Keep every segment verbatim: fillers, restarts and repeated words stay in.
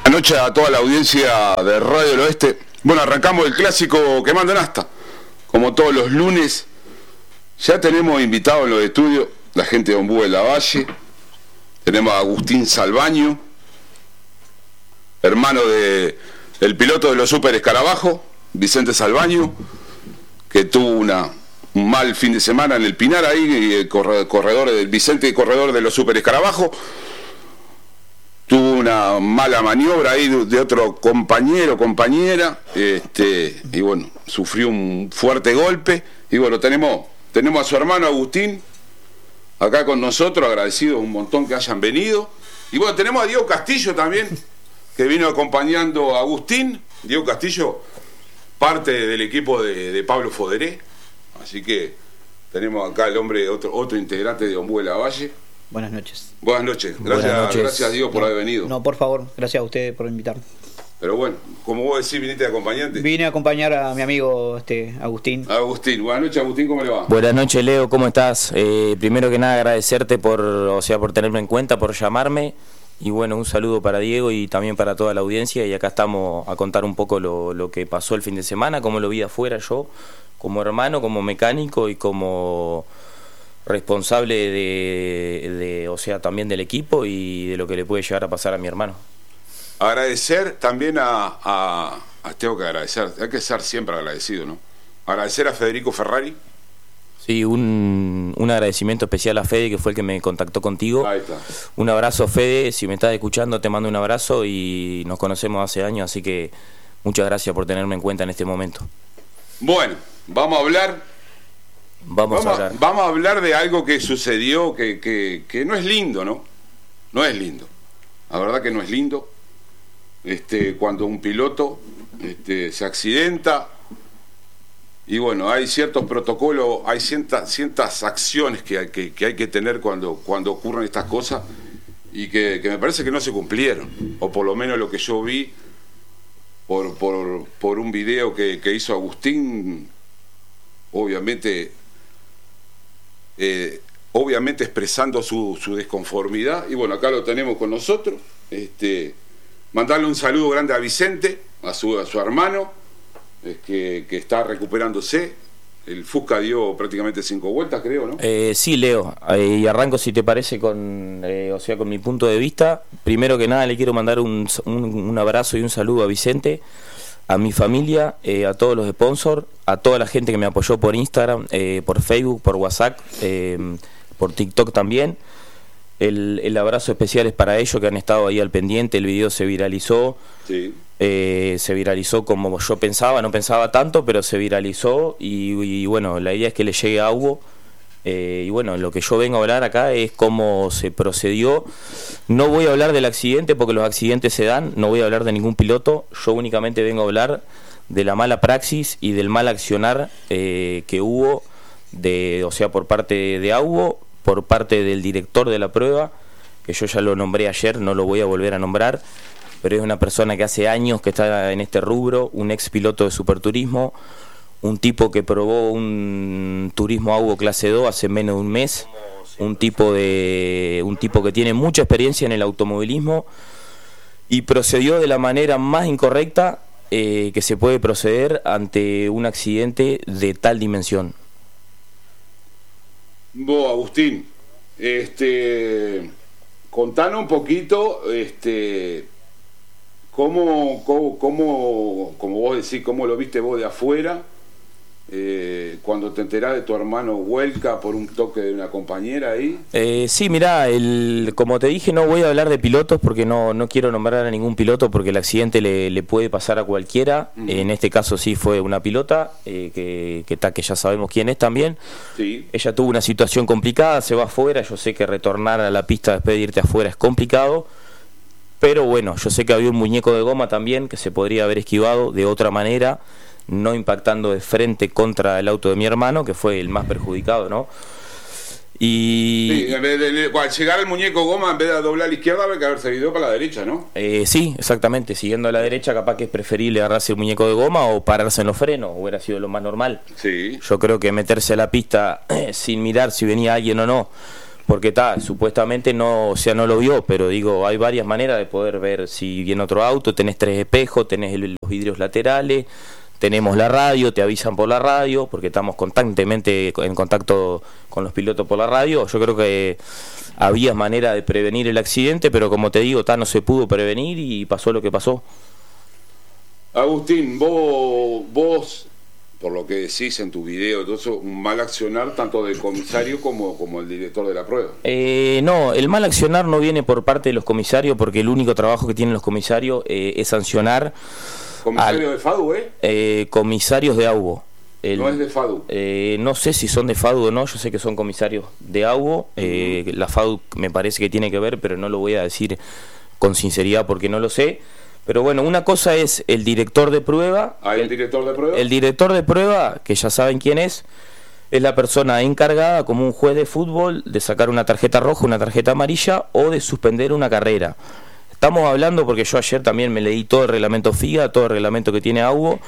Buenas noches a toda la audiencia de Radio del Oeste. Bueno, arrancamos el clásico que manda en asta. Como todos los lunes, ya tenemos invitados en los estudios la gente de Ombú de la Valle. Tenemos a Agustín Salvaño, hermano de el piloto de los Super Escarabajos, Vicente Salvaño, que tuvo una, un mal fin de semana en el Pinar ahí, el corredor del Vicente, corredor de los Super Escarabajos. Tuvo una mala maniobra ahí de, de otro compañero, compañera, este, y bueno, sufrió un fuerte golpe. Y bueno, tenemos, tenemos a su hermano Agustín acá con nosotros, agradecidos un montón que hayan venido. Y bueno, tenemos a Diego Castillo también, que vino acompañando a Agustín. Diego Castillo, parte del equipo de, de Pablo Foderé. Así que tenemos acá el hombre, otro, otro integrante de Ombú de la Valle. Buenas noches. Buenas noches. Gracias, Buenas noches. Gracias Diego por no, haber venido. No, por favor, gracias a ustedes por invitarme. Pero bueno, como vos decís, viniste de acompañante. Vine a acompañar a mi amigo este Agustín. Agustín, buenas noches Agustín, ¿cómo le va? Buenas noches Leo, ¿cómo estás? Eh, primero que nada agradecerte por, o sea, por tenerme en cuenta, por llamarme. Y bueno, un saludo para Diego y también para toda la audiencia. Y acá estamos a contar un poco lo, lo que pasó el fin de semana, cómo lo vi afuera yo, como hermano, como mecánico y como responsable de, de, o sea, también del equipo y de lo que le puede llegar a pasar a mi hermano. Agradecer también a, a, a tengo que agradecer, hay que ser siempre agradecido, ¿no? Agradecer a Federico Ferrari. Sí, un, un agradecimiento especial a Fede, que fue el que me contactó contigo. Ahí está. Un abrazo, Fede, si me estás escuchando te mando un abrazo y nos conocemos hace años, así que muchas gracias por tenerme en cuenta en este momento. Bueno, vamos a hablar... Vamos, vamos, a hablar. vamos a hablar de algo que sucedió que, que, que no es lindo, ¿no? No es lindo. La verdad que no es lindo. Este, cuando un piloto este, se accidenta y bueno, hay ciertos protocolos, hay ciertas, ciertas acciones que hay que, que hay que tener cuando, cuando ocurren estas cosas y que, que me parece que no se cumplieron, o por lo menos lo que yo vi por, por, por un video que, que hizo Agustín, obviamente... Eh, obviamente expresando su, su desconformidad. Y bueno, acá lo tenemos con nosotros. Este, mandarle un saludo grande a Vicente, a su, a su hermano, eh, que, que está recuperándose. El Fusca dio prácticamente cinco vueltas, creo, ¿no? Eh, sí, Leo, eh, y arranco, si te parece, con eh, o sea, con mi punto de vista. Primero que nada le quiero mandar un, un, un abrazo y un saludo a Vicente, a mi familia, eh, a todos los sponsors, a toda la gente que me apoyó por Instagram, eh, por Facebook, por WhatsApp, eh, por TikTok también. El, el abrazo especial es para ellos que han estado ahí al pendiente. El video se viralizó, sí. eh, se viralizó como yo pensaba, no pensaba tanto, pero se viralizó y, y bueno, la idea es que le llegue a Hugo. Eh, y bueno, lo que yo vengo a hablar acá es cómo se procedió. No voy a hablar del accidente porque los accidentes se dan, no voy a hablar de ningún piloto, yo únicamente vengo a hablar de la mala praxis y del mal accionar eh, que hubo, de, o sea, por parte de Hugo, por parte del director de la prueba, que yo ya lo nombré ayer, no lo voy a volver a nombrar, pero es una persona que hace años que está en este rubro, un ex piloto de superturismo, un tipo que probó un turismo Hugo clase dos hace menos de un mes, un tipo de un tipo que tiene mucha experiencia en el automovilismo y procedió de la manera más incorrecta eh, que se puede proceder ante un accidente de tal dimensión. Vos, Agustín, este, contanos un poquito, este, cómo, cómo, cómo, como vos decís, cómo lo viste vos de afuera. Eh, cuando te enterás de tu hermano Huelca por un toque de una compañera ahí. Eh, sí, mirá, el, como te dije, no voy a hablar de pilotos porque no, no quiero nombrar a ningún piloto porque el accidente le, le puede pasar a cualquiera. Uh-huh. En este caso sí fue una pilota, eh, que, que, ta, que ya sabemos quién es también. Sí. Ella tuvo una situación complicada, se va afuera, yo sé que retornar a la pista después de irte afuera es complicado, pero bueno, yo sé que había un muñeco de goma también que se podría haber esquivado de otra manera, no impactando de frente contra el auto de mi hermano, que fue el más perjudicado, ¿no? Y sí, en vez de, de, al llegar el muñeco goma, en vez de doblar a la izquierda, habría que haberse ido para la derecha, ¿no? Eh, sí, exactamente, siguiendo a la derecha, capaz que es preferible agarrarse el muñeco de goma o pararse en los frenos, hubiera sido lo más normal. Sí. Yo creo que meterse a la pista eh, sin mirar si venía alguien o no, porque está, supuestamente no, o sea, no lo vio, pero digo, hay varias maneras de poder ver si viene otro auto. Tenés tres espejos, tenés el, los vidrios laterales, tenemos la radio, te avisan por la radio, porque estamos constantemente en contacto con los pilotos por la radio. Yo creo que había manera de prevenir el accidente, pero como te digo, ta, no se pudo prevenir y pasó lo que pasó. Agustín, vos, vos por lo que decís en tu video, todo eso, un mal accionar tanto del comisario como, como el director de la prueba. Eh, no, el mal accionar no viene por parte de los comisarios, porque el único trabajo que tienen los comisarios eh, es sancionar. ¿Comisario al, de FADU, eh? eh? Comisarios de AUBO. El, no es de FADU. Eh, no sé si son de FADU o no, yo sé que son comisarios de AUBO. Eh, uh-huh. La FADU me parece que tiene que ver, pero no lo voy a decir con sinceridad porque no lo sé. Pero bueno, una cosa es el director de prueba. ¿Ah, el, el director de prueba? El director de prueba, que ya saben quién es, es la persona encargada, como un juez de fútbol, de sacar una tarjeta roja, una tarjeta amarilla o de suspender una carrera. Estamos hablando, porque yo ayer también me leí todo el reglamento F I A, todo el reglamento que tiene AUBO,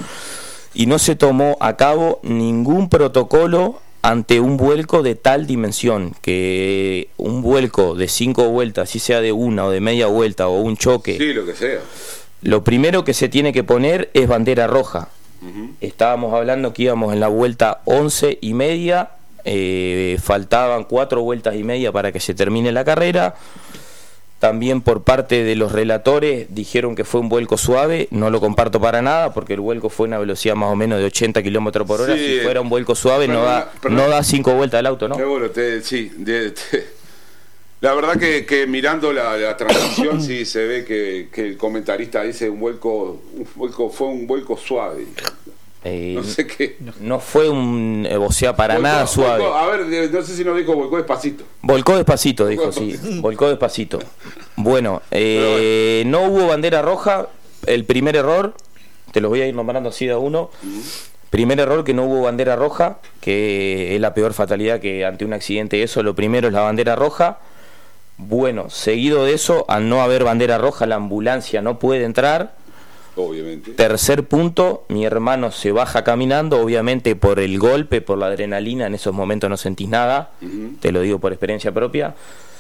y no se tomó a cabo ningún protocolo ante un vuelco de tal dimensión, que un vuelco de cinco vueltas, si sea de una o de media vuelta o un choque, sí, lo que sea. Lo primero que se tiene que poner es bandera roja. Uh-huh. Estábamos hablando que íbamos en la vuelta once y media, eh, faltaban cuatro vueltas y media para que se termine la carrera. También por parte de los relatores dijeron que fue un vuelco suave. No lo comparto para nada, porque el vuelco fue a una velocidad más o menos de ochenta kilómetros por hora. Sí, si fuera un vuelco suave, perdón, no da perdón. no da cinco vueltas el auto, ¿no? Qué bueno, te, sí, de, te, la verdad que, que mirando la, la transmisión sí se ve que, que el comentarista dice un vuelco, un vuelco fue un vuelco suave. Eh, no sé qué. No fue un, o sea, para volcó, nada suave. Volcó, a ver, no sé si nos dijo volcó despacito. Volcó despacito, dijo, volcó sí. Despacito. Volcó despacito. Bueno, eh, bueno, no hubo bandera roja. El primer error, te los voy a ir nombrando así de a uno. Uh-huh. Primer error, que no hubo bandera roja, que es la peor fatalidad que ante un accidente eso. Lo primero es la bandera roja. Bueno, seguido de eso, al no haber bandera roja, la ambulancia no puede entrar. Obviamente. Tercer punto, mi hermano se baja caminando, obviamente por el golpe, por la adrenalina, en esos momentos no sentís nada, uh-huh. Te lo digo por experiencia propia,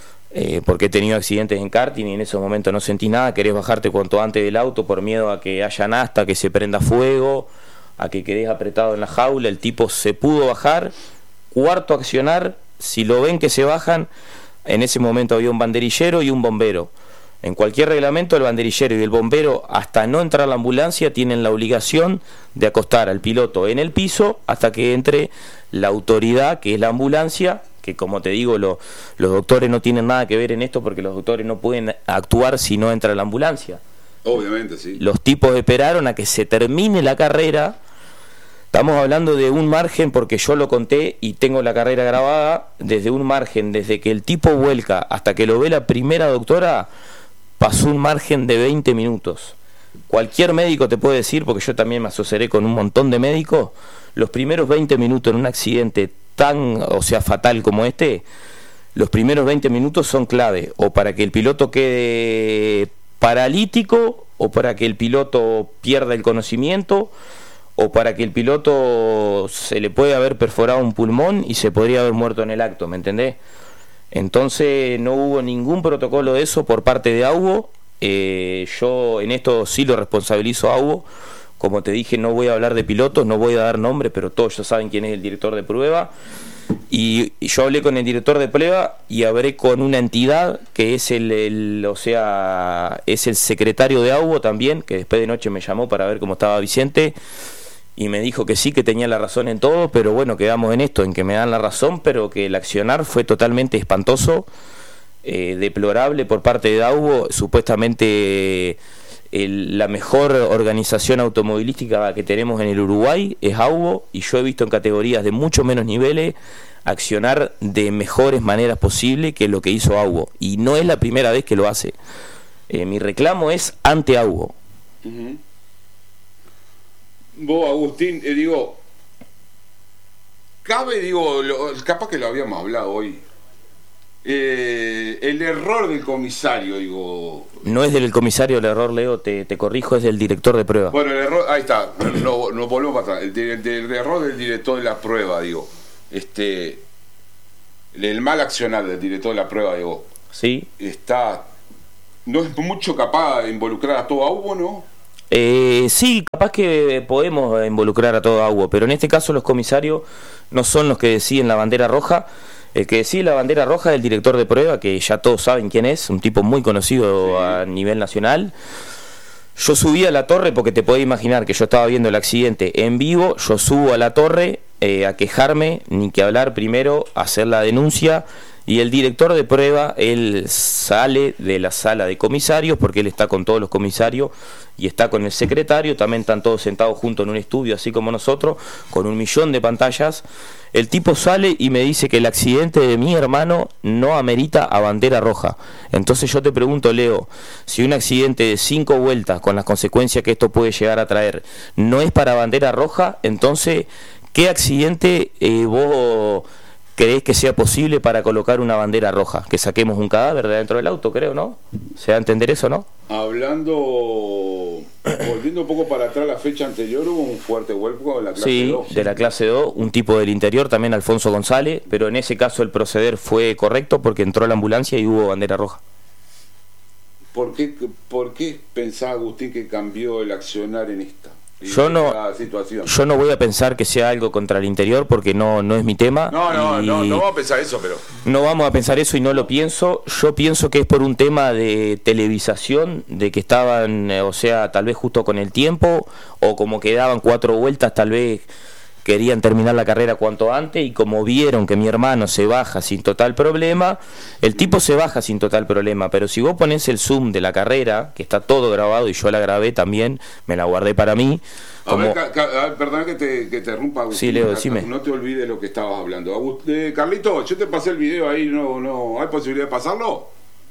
eh, porque he tenido accidentes en karting y en esos momentos no sentís nada, querés bajarte cuanto antes del auto por miedo a que haya nasta, que se prenda fuego, a que quedes apretado en la jaula. El tipo se pudo bajar. Cuarto accionar, si lo ven que se bajan, en ese momento había un banderillero y un bombero. En cualquier reglamento, el banderillero y el bombero, hasta no entrar a la ambulancia, tienen la obligación de acostar al piloto en el piso hasta que entre la autoridad, que es la ambulancia, que como te digo, lo, los doctores no tienen nada que ver en esto, porque los doctores no pueden actuar si no entra la ambulancia. Obviamente, sí. Los tipos esperaron a que se termine la carrera. Estamos hablando de un margen, porque yo lo conté y tengo la carrera grabada, desde un margen, desde que el tipo vuelca hasta que lo ve la primera doctora, pasó un margen de veinte minutos. Cualquier médico te puede decir, porque yo también me asociaré con un montón de médicos, los primeros veinte minutos en un accidente tan, o sea, fatal como este, los primeros veinte minutos son clave, o para que el piloto quede paralítico, o para que el piloto pierda el conocimiento, o para que el piloto se le puede haber perforado un pulmón y se podría haber muerto en el acto, ¿me entendés? Entonces no hubo ningún protocolo de eso por parte de AUBO. Eh, yo en esto sí lo responsabilizo a AUBO. Como te dije, no voy a hablar de pilotos, no voy a dar nombres, pero todos ya saben quién es el director de prueba. Y, y yo hablé con el director de prueba y hablé con una entidad que es el, el o sea, es el secretario de AUBO también, que después de noche me llamó para ver cómo estaba Vicente. Y me dijo que sí, que tenía la razón en todo, pero bueno, quedamos en esto, en que me dan la razón, pero que el accionar fue totalmente espantoso, eh, deplorable por parte de AUBO. Supuestamente el, la mejor organización automovilística que tenemos en el Uruguay es AUBO, y yo he visto en categorías de mucho menos niveles accionar de mejores maneras posibles que lo que hizo AUBO, y no es la primera vez que lo hace. Eh, mi reclamo es ante AUBO. Uh-huh. Vos, Agustín, eh, digo, cabe, digo, lo, capaz que lo habíamos hablado hoy, eh, el error del comisario, digo... No es del comisario el error, Leo, te, te corrijo, es del director de prueba. Bueno, el error, ahí está, no, no volvemos para atrás, el, el, el error del director de la prueba, digo, este... el mal accionar del director de la prueba de vos, Sí. está, no es mucho capaz de involucrar a todo Aubo, ¿no? Eh, sí, capaz que podemos involucrar a todo agua, pero en este caso los comisarios no son los que deciden la bandera roja. El que decide la bandera roja es el director de prueba, que ya todos saben quién es, un tipo muy conocido Sí. a nivel nacional. Yo subí a la torre porque te podés imaginar que yo estaba viendo el accidente en vivo. Yo subo a la torre eh, a quejarme, ni que hablar primero, a hacer la denuncia. Y el director de prueba, él sale de la sala de comisarios, porque él está con todos los comisarios y está con el secretario, también están todos sentados juntos en un estudio, así como nosotros, con un millón de pantallas. El tipo sale y me dice que el accidente de mi hermano no amerita a bandera roja. Entonces yo te pregunto, Leo, si un accidente de cinco vueltas, con las consecuencias que esto puede llegar a traer, no es para bandera roja, entonces, ¿qué accidente eh, vos creés que sea posible para colocar una bandera roja? Que saquemos un cadáver de dentro del auto, creo, ¿no? ¿Se va a entender eso, no? Hablando, volviendo un poco para atrás, la fecha anterior hubo un fuerte vuelco en la clase Sí, dos. de la clase dos, un tipo del interior, también Alfonso González, pero en ese caso el proceder fue correcto porque entró la ambulancia y hubo bandera roja. ¿Por qué, por qué pensaba Agustín que cambió el accionar en esta? Yo no, situación. yo no voy a pensar que sea algo contra el interior porque no, no es mi tema. No, no, y no, no vamos a pensar eso, pero... No vamos a pensar eso y no lo pienso. Yo pienso que es por un tema de televisación, de que estaban, eh, o sea, tal vez justo con el tiempo, o como quedaban cuatro vueltas, tal vez querían terminar la carrera cuanto antes, y como vieron que mi hermano se baja sin total problema, el tipo se baja sin total problema, pero si vos ponés el zoom de la carrera, que está todo grabado y yo la grabé también, me la guardé para mí. Como... A ver, ca, ca, a ver, perdón que te, que te rompa, Agustín. Sí, Leo, decime. No te olvides lo que estabas hablando. Agust eh, Carlito, yo te pasé el video ahí, no, no, ¿hay posibilidad de pasarlo?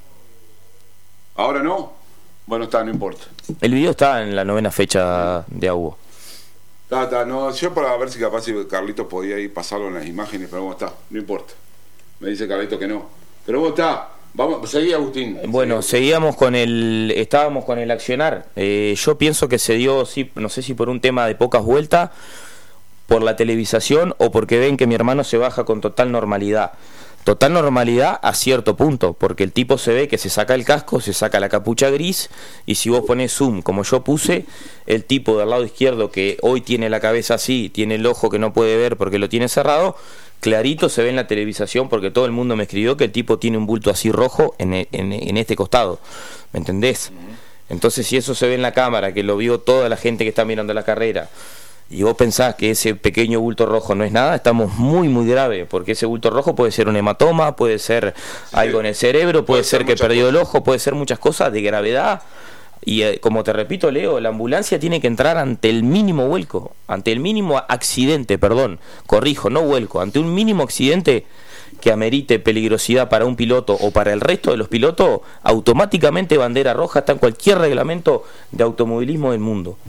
¿Ahora no? Bueno, está, no importa. El video está en la novena fecha de Aubo. Está, está, no, yo para ver si capaz si Carlitos podía ir pasarlo en las imágenes, pero bueno, está, no importa. Me dice Carlitos que no. Pero bueno, está, vamos, seguí Agustín. Bueno, seguí. seguíamos con el, estábamos con el accionar. Eh, yo pienso que se dio, sí, no sé si por un tema de pocas vueltas, por la televisación o porque ven que mi hermano se baja con total normalidad. Total normalidad a cierto punto, porque el tipo se ve que se saca el casco, se saca la capucha gris, y si vos pones zoom, como yo puse, el tipo del lado izquierdo que hoy tiene la cabeza así, tiene el ojo que no puede ver porque lo tiene cerrado, clarito se ve en la televisación porque todo el mundo me escribió que el tipo tiene un bulto así rojo en, en, en este costado, ¿me entendés? Entonces si eso se ve en la cámara, que lo vio toda la gente que está mirando la carrera, y vos pensás que ese pequeño bulto rojo no es nada, estamos muy muy grave, porque ese bulto rojo puede ser un hematoma, puede ser sí, algo en el cerebro, puede, puede ser, ser que perdió cosas. El ojo, puede ser muchas cosas de gravedad. Y eh, como te repito, Leo, la ambulancia tiene que entrar ante el mínimo vuelco, ante el mínimo accidente, perdón, corrijo, no vuelco, ante un mínimo accidente que amerite peligrosidad para un piloto o para el resto de los pilotos, automáticamente bandera roja está en cualquier reglamento de automovilismo del mundo.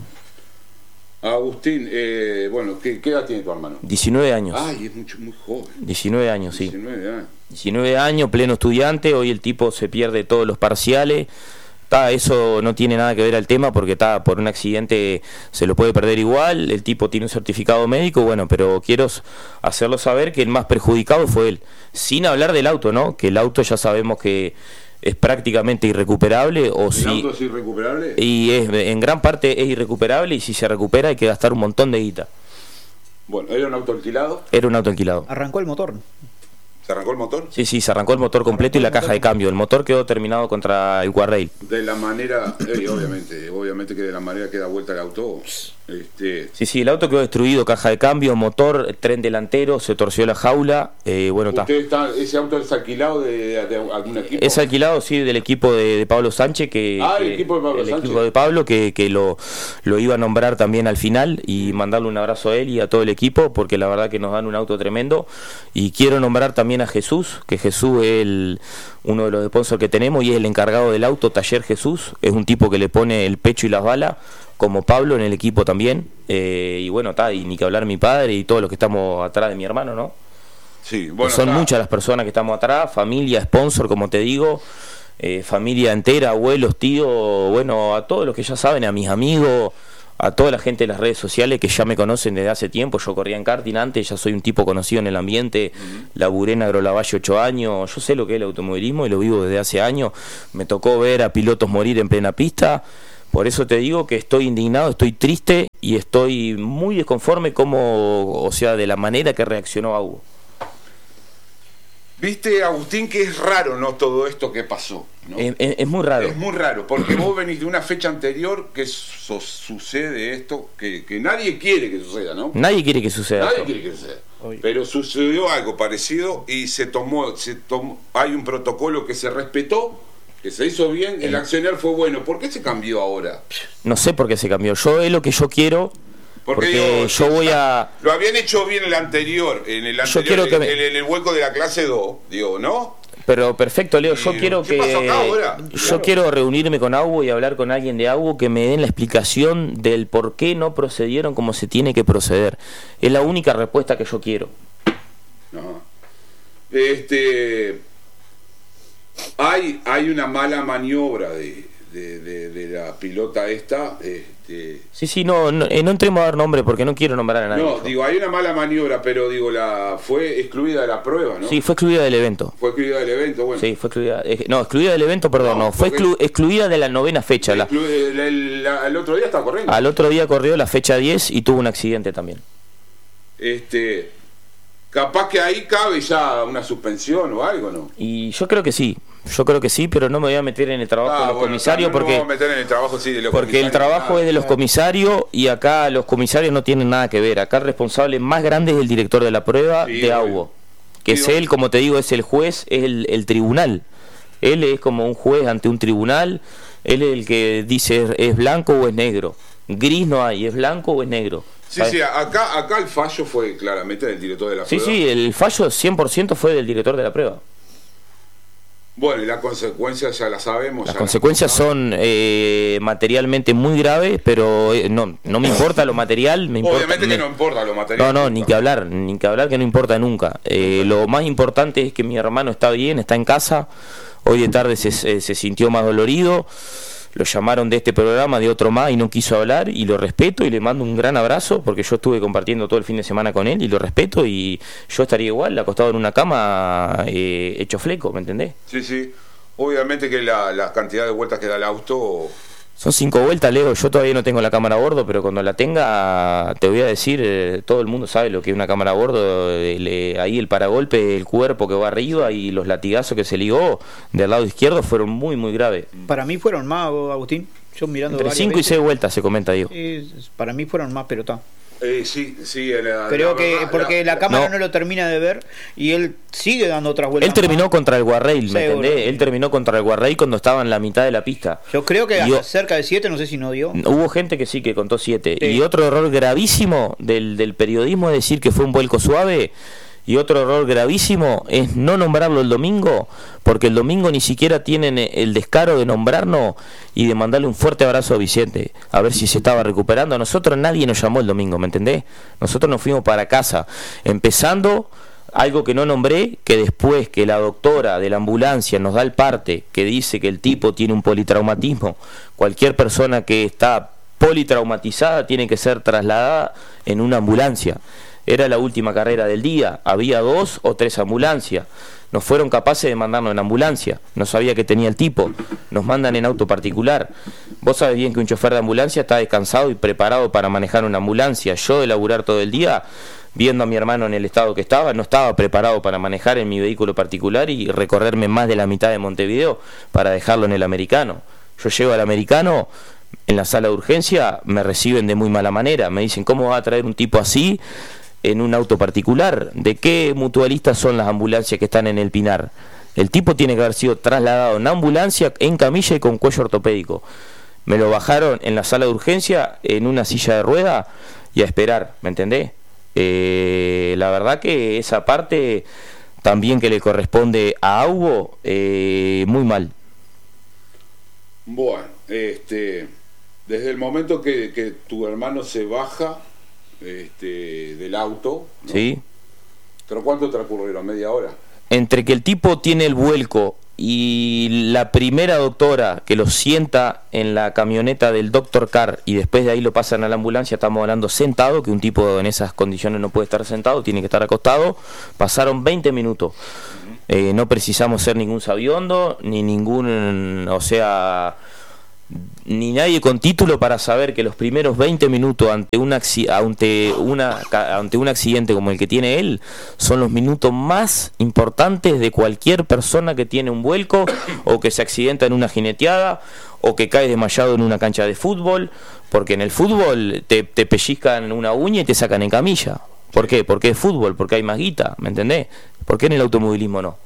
Agustín, eh, bueno, ¿qué, ¿qué edad tiene tu hermano? diecinueve años. Ay, es mucho, muy joven. diecinueve años, sí. diecinueve años. diecinueve años, pleno estudiante, hoy el tipo se pierde todos los parciales. Ta, eso no tiene nada que ver al tema porque ta, por un accidente se lo puede perder igual, el tipo tiene un certificado médico, bueno, pero quiero hacerlo saber que el más perjudicado fue él. Sin hablar del auto, ¿no? Que el auto ya sabemos que es prácticamente irrecuperable o ¿El si auto es irrecuperable? Y es, en gran parte es irrecuperable, y si se recupera hay que gastar un montón de guita. Bueno, ¿era un auto alquilado? Era un auto alquilado. Arrancó el motor. ¿Se arrancó el motor? Sí, sí, se arrancó el motor completo y la caja de cambio. El motor quedó terminado contra el guardrail. De la manera, eh, obviamente, obviamente que de la manera que da vuelta el auto. Este... Sí, sí, el auto quedó destruido, caja de cambio, motor, tren delantero, se torció la jaula. Eh, bueno, ¿Usted está, ese auto es alquilado de, de, de algún equipo? Es alquilado, sí, del equipo de, de Pablo Sánchez. Que, ah, que, el equipo de Pablo el Sánchez. equipo de Pablo, que, que lo, lo iba a nombrar también al final, y mandarle un abrazo a él y a todo el equipo, porque la verdad que nos dan un auto tremendo. Y quiero nombrar también a Jesús, que Jesús es el, uno de los sponsors que tenemos y es el encargado del auto, Taller Jesús. Es un tipo que le pone el pecho y las balas, como Pablo en el equipo también. Eh, y bueno, está, y ni que hablar mi padre y todos los que estamos atrás de mi hermano, ¿no? Sí, bueno, son está. muchas las personas que estamos atrás, familia, sponsor, como te digo, eh, familia entera, abuelos, tíos, bueno, a todos los que ya saben, a mis amigos, a toda la gente de las redes sociales que ya me conocen desde hace tiempo. Yo corría en karting antes, ya soy un tipo conocido en el ambiente, uh-huh. laburé en Agrolavalle ocho años, yo sé lo que es el automovilismo y lo vivo desde hace años. Me tocó ver a pilotos morir en plena pista, por eso te digo que estoy indignado, estoy triste y estoy muy desconforme como, o sea, de la manera que reaccionó Hugo. Viste, Agustín, que es raro, ¿no? Todo esto que pasó, ¿no? Es, es, es muy raro. Es muy raro, porque vos venís de una fecha anterior que so, sucede esto, que, que nadie quiere que suceda, ¿no? Nadie quiere que suceda. Nadie esto. quiere que suceda. Oye. Pero sucedió algo parecido y se tomó, se tomó, hay un protocolo que se respetó, que se hizo bien, el accionar fue bueno. ¿Por qué se cambió ahora? No sé por qué se cambió. Yo es lo que yo quiero. Porque, porque digo, yo voy a... Lo habían hecho bien el anterior, en el anterior, yo quiero que en, me... en el hueco de la clase dos, digo, ¿no? Pero perfecto, Leo, yo quiero ¿Qué que... pasó acá ahora? Yo Claro. quiero reunirme con Hugo y hablar con alguien de Hugo que me den la explicación del por qué no procedieron como se tiene que proceder. Es la única respuesta que yo quiero. No. Este... Hay, hay una mala maniobra de, de, de, de la pilota esta... Este... Sí, sí, no, no, eh, no entremos a dar nombre porque no quiero nombrar a nadie. No, yo. digo, hay una mala maniobra, pero digo, la fue excluida de la prueba, ¿no? Sí, fue excluida del evento. Fue excluida del evento, bueno. Sí, fue excluida. Eh, no, excluida del evento, perdón, no, no fue exclu, excluida de la novena fecha. La, exclu, el, el, la, el otro día estaba corriendo. Al otro día corrió la fecha diez y tuvo un accidente también. Este... Capaz que ahí cabe ya una suspensión o algo, ¿no? Y yo creo que sí, yo creo que sí, pero no me voy a meter en el trabajo ah, de los bueno, comisarios no, porque... No vamos a meter en el trabajo, sí, de los porque el trabajo ah, es de los comisarios y acá los comisarios no tienen nada que ver. Acá el responsable más grande es el director de la prueba, sí, de Hugo. Que sí, es él, como te digo, es el juez, es el, el tribunal. Él es como un juez ante un tribunal, él es el que dice es blanco o es negro. Gris no hay, es blanco o es negro. Sí, ¿sabes? sí, acá, acá el fallo fue claramente del director de la sí, prueba. Sí, sí, el fallo cien por ciento fue del director de la prueba. Bueno, y las consecuencias ya las sabemos. Las consecuencias las son eh, materialmente muy graves, pero eh, no no me importa lo material. Me importa, Obviamente me... que no importa lo material. No, no, ni que hablar, ni que hablar que no importa nunca. Eh, lo más importante es que mi hermano está bien, está en casa. Hoy de tarde se, se, se sintió más dolorido. Lo llamaron de este programa, de otro más, y no quiso hablar, y lo respeto y le mando un gran abrazo, porque yo estuve compartiendo todo el fin de semana con él, y lo respeto, y yo estaría igual, acostado en una cama, eh, hecho fleco, ¿me entendés? Sí, sí, obviamente que la, la cantidad de vueltas que da el auto... Son cinco vueltas, Leo, yo todavía no tengo la cámara a bordo, pero cuando la tenga, te voy a decir, eh, todo el mundo sabe lo que es una cámara a bordo, eh, le, ahí el paragolpe, el cuerpo que va arriba y los latigazos que se ligó del lado izquierdo fueron muy, muy graves. Para mí fueron más, Agustín, yo mirando entre cinco y seis vueltas se comenta, digo. Sí, para mí fueron más, pero está. Eh, sí, sí, la, creo la, que la, porque la, la cámara no. no lo termina de ver y él sigue dando otras vueltas. Él terminó más. contra el guarrail, ¿me Seguro. entendés? Él terminó contra el guarrail cuando estaba en la mitad de la pista. Yo creo que Yo, cerca de siete, no sé si no dio. Hubo gente que sí, que contó siete. Sí. Y otro error gravísimo del, del periodismo es decir que fue un vuelco suave. Y otro error gravísimo es no nombrarlo el domingo, porque el domingo ni siquiera tienen el descaro de nombrarnos y de mandarle un fuerte abrazo a Vicente, a ver si se estaba recuperando. A nosotros nadie nos llamó el domingo, ¿me entendés? Nosotros nos fuimos para casa, empezando algo que no nombré, que después que la doctora de la ambulancia nos da el parte, que dice que el tipo tiene un politraumatismo, cualquier persona que está politraumatizada tiene que ser trasladada en una ambulancia. Era la última carrera del día, había dos o tres ambulancias, no fueron capaces de mandarnos en ambulancia, no sabía que tenía el tipo, nos mandan en auto particular. Vos sabés bien que un chofer de ambulancia está descansado y preparado para manejar una ambulancia. Yo de laburar todo el día, viendo a mi hermano en el estado que estaba, no estaba preparado para manejar en mi vehículo particular y recorrerme más de la mitad de Montevideo para dejarlo en el Americano. Yo llego al Americano, en la sala de urgencia me reciben de muy mala manera, me dicen, ¿cómo va a traer un tipo así en un auto particular? ¿De qué mutualistas son las ambulancias que están en el Pinar? El tipo tiene que haber sido trasladado en ambulancia, en camilla y con cuello ortopédico. Me lo bajaron en la sala de urgencia, en una silla de rueda, y a esperar, ¿me entendés? Eh, la verdad que esa parte también que le corresponde a Hugo, eh, muy mal. Bueno, este, desde el momento que, que tu hermano se baja Este, del auto, ¿no? Sí. ¿Pero cuánto transcurrieron? ¿Media hora? Entre que el tipo tiene el vuelco y la primera doctora que lo sienta en la camioneta del doctor Carr y después de ahí lo pasan a la ambulancia, estamos hablando sentado, que un tipo en esas condiciones no puede estar sentado, tiene que estar acostado, pasaron veinte minutos. Eh, no precisamos ser ningún sabiondo, ni ningún, o sea, ni nadie con título para saber que los primeros veinte minutos ante un, ante, una, ante un accidente como el que tiene él son los minutos más importantes de cualquier persona que tiene un vuelco o que se accidenta en una jineteada o que cae desmayado en una cancha de fútbol, porque en el fútbol te, te pellizcan una uña y te sacan en camilla. ¿Por qué? Porque es fútbol, porque hay más guita, ¿me entendés? ¿Por qué en el automovilismo no?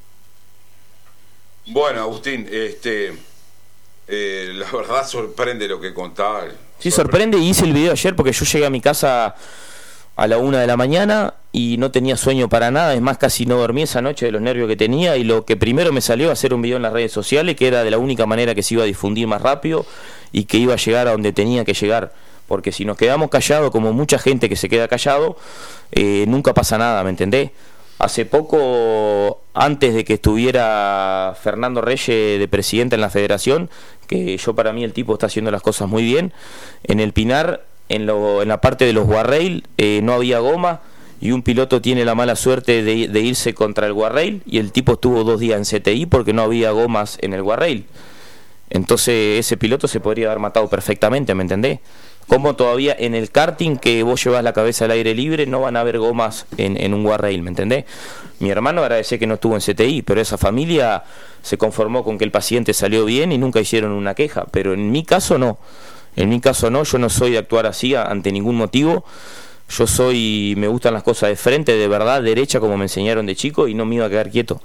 Bueno, Agustín, este, eh, la verdad sorprende lo que contaba. Sí, sorprende, y hice el video ayer porque yo llegué a mi casa a la una de la mañana y no tenía sueño para nada, es más, casi no dormí esa noche de los nervios que tenía, y lo que primero me salió a hacer un video en las redes sociales, que era de la única manera que se iba a difundir más rápido y que iba a llegar a donde tenía que llegar, porque si nos quedamos callados, como mucha gente que se queda callado, eh, nunca pasa nada, ¿me entendés? Hace poco, antes de que estuviera Fernando Reyes de presidente en la federación, que yo para mí el tipo está haciendo las cosas muy bien, en el Pinar, en, lo, en la parte de los guarrail, eh, no había goma, y un piloto tiene la mala suerte de, de irse contra el guarrail, y el tipo estuvo dos días en C T I porque no había gomas en el guarrail. Entonces ese piloto se podría haber matado perfectamente, ¿me entendés? Como todavía en el karting, que vos llevas la cabeza al aire libre, no van a haber gomas en, en un guarrail, ¿me entendés? Mi hermano agradece que no estuvo en C T I, pero esa familia se conformó con que el paciente salió bien y nunca hicieron una queja, pero en mi caso no, en mi caso no, yo no soy de actuar así ante ningún motivo, yo soy, me gustan las cosas de frente, de verdad, derecha, como me enseñaron de chico, y no me iba a quedar quieto.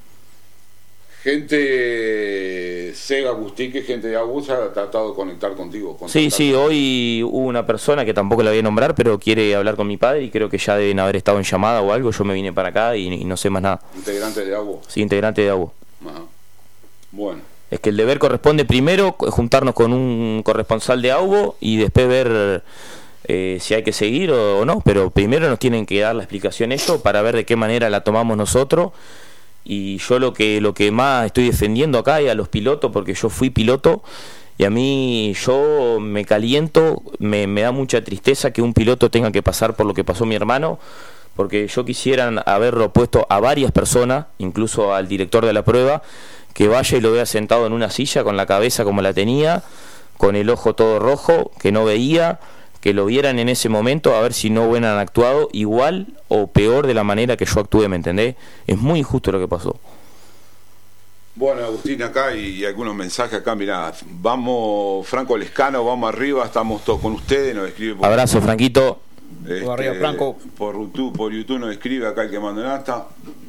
Gente, Sega Agustín, que gente de Augusta ha tratado de conectar contigo. Sí, sí, hoy hubo una persona que tampoco la voy a nombrar, pero quiere hablar con mi padre y creo que ya deben haber estado en llamada o algo. Yo me vine para acá y, y no sé más nada. ¿Integrante de Agua? Sí, integrante de Agua. Ajá. Bueno. Es que el deber corresponde primero juntarnos con un corresponsal de Aubo y después ver eh, si hay que seguir o, o no, pero primero nos tienen que dar la explicación ellos para ver de qué manera la tomamos nosotros. Y yo lo que lo que más estoy defendiendo acá es a los pilotos, porque yo fui piloto y a mí yo me caliento, me, me da mucha tristeza que un piloto tenga que pasar por lo que pasó mi hermano, porque yo quisiera haberlo puesto a varias personas, incluso al director de la prueba, que vaya y lo vea sentado en una silla con la cabeza como la tenía, con el ojo todo rojo, que no veía, que lo vieran en ese momento, a ver si no hubieran actuado igual o peor de la manera que yo actué, ¿me entendés? Es muy injusto lo que pasó. Bueno, Agustín, acá y, y algunos mensajes acá, mirá, vamos, Franco Lescano, vamos arriba, estamos todos con ustedes, nos escribe por abrazo, YouTube. Franquito. Este, arriba, Franco. Por YouTube, por YouTube nos escribe acá el que manda en asta.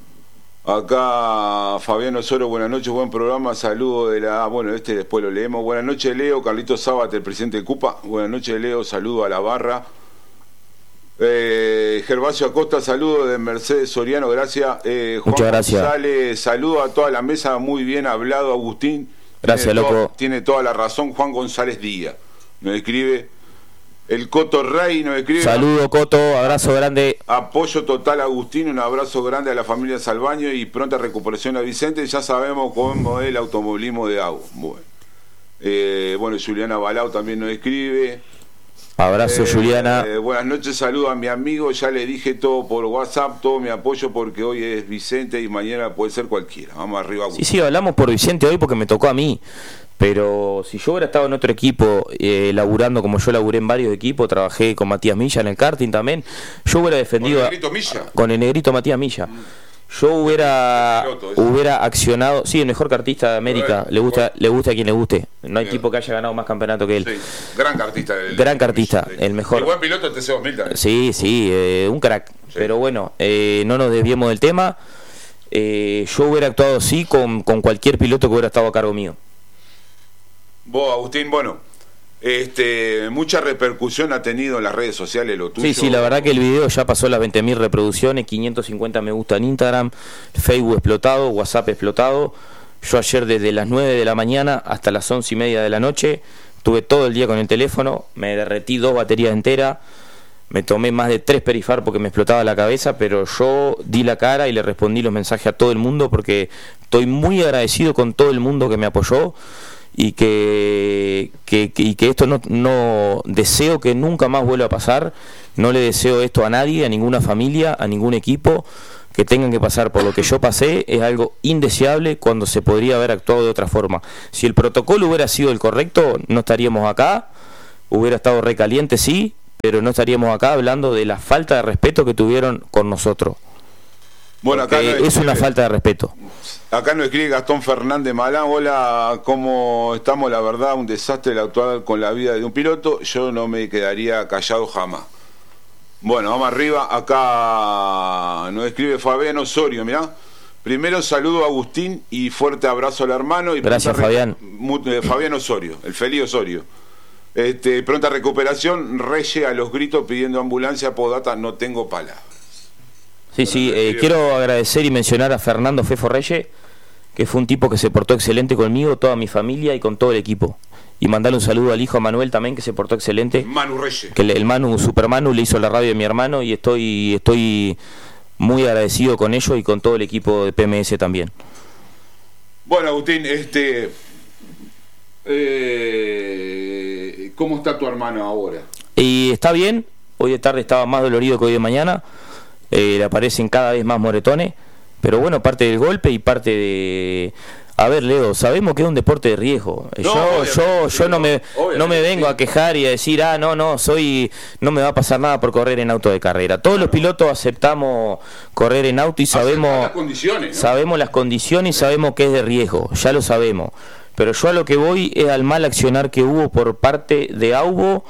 Acá Fabián Osoro, buenas noches, buen programa, saludo de la... Bueno, este después lo leemos. Buenas noches, Leo, Carlitos Sábate, el presidente de Cupa. Buenas noches, Leo, saludo a la barra. Eh, Gervasio Acosta, saludo de Mercedes Soriano, gracias. Eh, Juan Muchas gracias. González, saludo a toda la mesa, muy bien hablado, Agustín. Gracias, tiene loco. Todo, tiene toda la razón. Juan González Díaz nos escribe. El Coto Rey nos escribe. Saludo, Coto, abrazo grande. Apoyo total, Agustín, un abrazo grande a la familia Salvaño y pronta recuperación a Vicente. Ya sabemos cómo es el automovilismo de Agua. Bueno, eh, bueno, Juliana Balau también nos escribe. Abrazo, eh, Juliana. Eh, buenas noches, saludo a mi amigo. Ya le dije todo por WhatsApp, todo mi apoyo porque hoy es Vicente y mañana puede ser cualquiera. Vamos arriba, Agustín. Sí, sí, hablamos por Vicente hoy porque me tocó a mí. Pero si yo hubiera estado en otro equipo, eh, laburando como yo laburé en varios equipos, trabajé con Matías Milla en el karting también, yo hubiera defendido... ¿Con el negrito Milla? Con el negrito Matías Milla. Mm. Yo hubiera hubiera accionado, sí, el mejor kartista de América, le gusta le gusta a quien le guste. No hay Bien. tipo que haya ganado más campeonato que él. Sí. Gran kartista. El, Gran kartista, sí. el mejor. El buen piloto del T C dos mil también. Sí, sí, eh, un crack. Sí. Pero bueno, eh, no nos desviemos del tema. Eh, yo hubiera actuado así con, con cualquier piloto que hubiera estado a cargo mío. Vos, Agustín, bueno, este, mucha repercusión ha tenido en las redes sociales lo tuyo. Sí, sí, la verdad que el video ya pasó las veinte mil reproducciones, quinientos cincuenta me gusta en Instagram, Facebook explotado, WhatsApp explotado. Yo ayer desde las nueve de la mañana hasta las once y media de la noche, estuve todo el día con el teléfono, me derretí dos baterías enteras, me tomé más de tres perifar porque me explotaba la cabeza, pero yo di la cara y le respondí los mensajes a todo el mundo porque estoy muy agradecido con todo el mundo que me apoyó y que, que, que, y que esto no, no deseo que nunca más vuelva a pasar. No le deseo esto a nadie, a ninguna familia, a ningún equipo, que tengan que pasar por lo que yo pasé. Es algo indeseable cuando se podría haber actuado de otra forma. Si el protocolo hubiera sido el correcto, no estaríamos acá. Hubiera estado recaliente, sí, pero no estaríamos acá hablando de la falta de respeto que tuvieron con nosotros. Bueno, acá no es escribe, una falta de respeto. Acá nos escribe Gastón Fernández Malán: hola, ¿cómo estamos? La verdad, un desastre el actuar con la vida de un piloto. Yo no me quedaría callado jamás. Bueno, vamos arriba. Acá nos escribe Fabián Osorio, mirá. Primero saludo a Agustín y fuerte abrazo al hermano. Y gracias, Fabián. Eh, Fabián Osorio, el feliz Osorio. Este, pronta recuperación. Reyes a los gritos pidiendo ambulancia. Podata, no tengo palabras. Sí, sí, eh, quiero agradecer y mencionar a Fernando Fefo Reyes, que fue un tipo que se portó excelente conmigo, toda mi familia y con todo el equipo. Y mandarle un saludo al hijo, a Manuel también, que se portó excelente. Manu Reyes. Que el, el Manu, Super Manu, le hizo la radio de mi hermano y estoy, estoy muy agradecido con ellos y con todo el equipo de P M S también. Bueno, Agustín, este... Eh, ¿cómo está tu hermano ahora? Y está bien, hoy de tarde estaba más dolorido que hoy de mañana, eh, le aparecen cada vez más moretones, pero bueno, parte del golpe y parte de... A ver, Leo, sabemos que es un deporte de riesgo. No, yo yo yo no me no me vengo a quejar y a decir, ah, no, no, soy no me va a pasar nada por correr en auto de carrera. Todos los pilotos aceptamos correr en auto y sabemos las condiciones, ¿no? Sabemos las condiciones y sabemos que es de riesgo, ya lo sabemos. Pero yo a lo que voy es al mal accionar que hubo por parte de Aubo.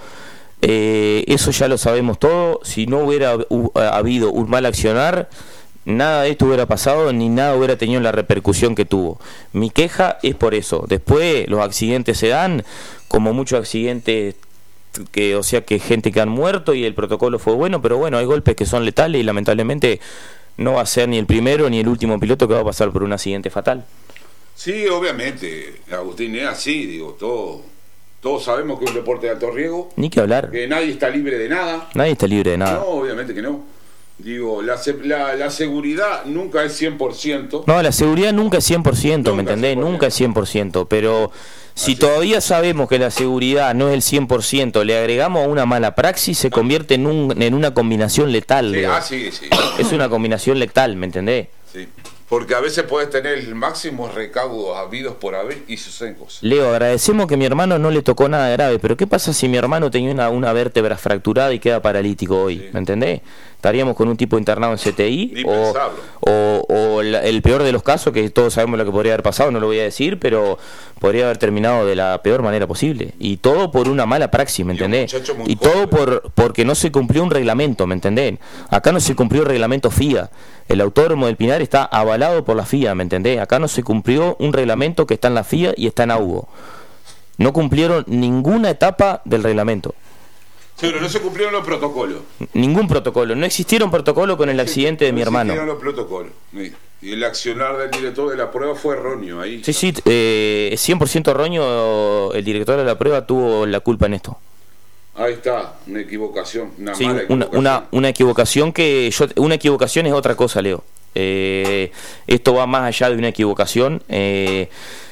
Eh, eso ya lo sabemos todo. Si no hubiera uh, habido un mal accionar, nada de esto hubiera pasado, ni nada hubiera tenido la repercusión que tuvo. Mi queja es por eso. Después los accidentes se dan, como muchos accidentes, que o sea que gente que han muerto y el protocolo fue bueno, pero bueno, hay golpes que son letales y lamentablemente no va a ser ni el primero ni el último piloto que va a pasar por un accidente fatal. Sí, obviamente, Agustín, es así, digo, todo, todos sabemos que es un deporte de alto riesgo. Ni que hablar. Que nadie está libre de nada. Nadie está libre de nada. No, obviamente que no. Digo, la, la, la seguridad nunca es cien por ciento. No, la seguridad nunca es cien por ciento, nunca, ¿me entendés? cien por ciento. Nunca es cien por ciento, pero si así todavía sabemos que la seguridad no es el cien por ciento, le agregamos a una mala praxis, se convierte en, un, en una combinación letal. Sí, ah, sí, sí. Es una combinación letal, ¿me entendés? Sí. Porque a veces puedes tener el máximo recaudo habidos por haber y suceden cosas. Leo, agradecemos que a mi hermano no le tocó nada grave, pero ¿qué pasa si mi hermano tenía una, una vértebra fracturada y queda paralítico hoy? Sí. ¿Me entendés? Estaríamos con un tipo internado en C T I. Ni o, o, o la, el peor de los casos, que todos sabemos lo que podría haber pasado, no lo voy a decir, pero podría haber terminado de la peor manera posible. Y todo por una mala praxis, ¿me entendés? Y, y todo por porque no se cumplió un reglamento, ¿me entendés? Acá no se cumplió el reglamento F I A. El Autódromo del Pinar está avalado por la F I A, ¿me entendés? Acá no se cumplió un reglamento que está en la F I A y está en AUBO. No cumplieron ninguna etapa del reglamento. Pero no se cumplieron los protocolos. Ningún protocolo. No existieron protocolos con el accidente de no mi hermano. No existieron los protocolos. Y el accionar del director de la prueba fue erróneo ahí. Sí, sí, eh, cien por ciento erróneo. El director de la prueba tuvo la culpa en esto. Ahí está, una equivocación, una sí, mala equivocación. Una, una, una equivocación que yo, una equivocación es otra cosa, Leo. Eh, esto va más allá de una equivocación. Eh,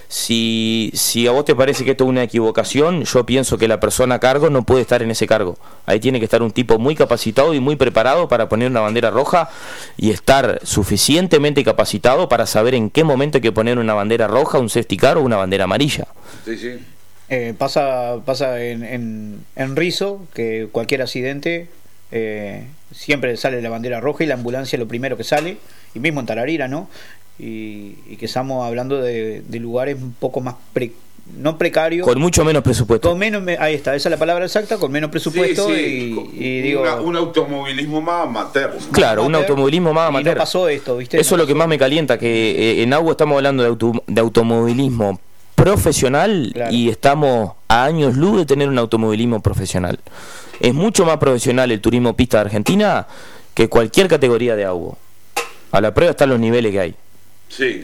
si, si a vos te parece que esto es una equivocación, yo pienso que la persona a cargo no puede estar en ese cargo. Ahí tiene que estar un tipo muy capacitado y muy preparado para poner una bandera roja y estar suficientemente capacitado para saber en qué momento hay que poner una bandera roja, un safety car o una bandera amarilla. Sí, sí. Eh, pasa pasa en, en, en Rizo, que cualquier accidente eh, siempre sale la bandera roja y la ambulancia es lo primero que sale, y mismo en Tararira, ¿no? Y, y que estamos hablando de, de lugares un poco más pre, no precarios, con mucho menos presupuesto, con menos, ahí está, esa es la palabra exacta, con menos presupuesto. Sí, sí, y, y digo, una, un automovilismo más amateur. Claro, amateur, un automovilismo más amateur. Y no pasó esto, ¿viste? Eso no es lo que más me calienta, que eh, en Agua estamos hablando de, auto, de automovilismo profesional, claro, y estamos a años luz de tener un automovilismo profesional. Es mucho más profesional el turismo pista de Argentina que cualquier categoría de Aubo. A la prueba están los niveles que hay. Sí.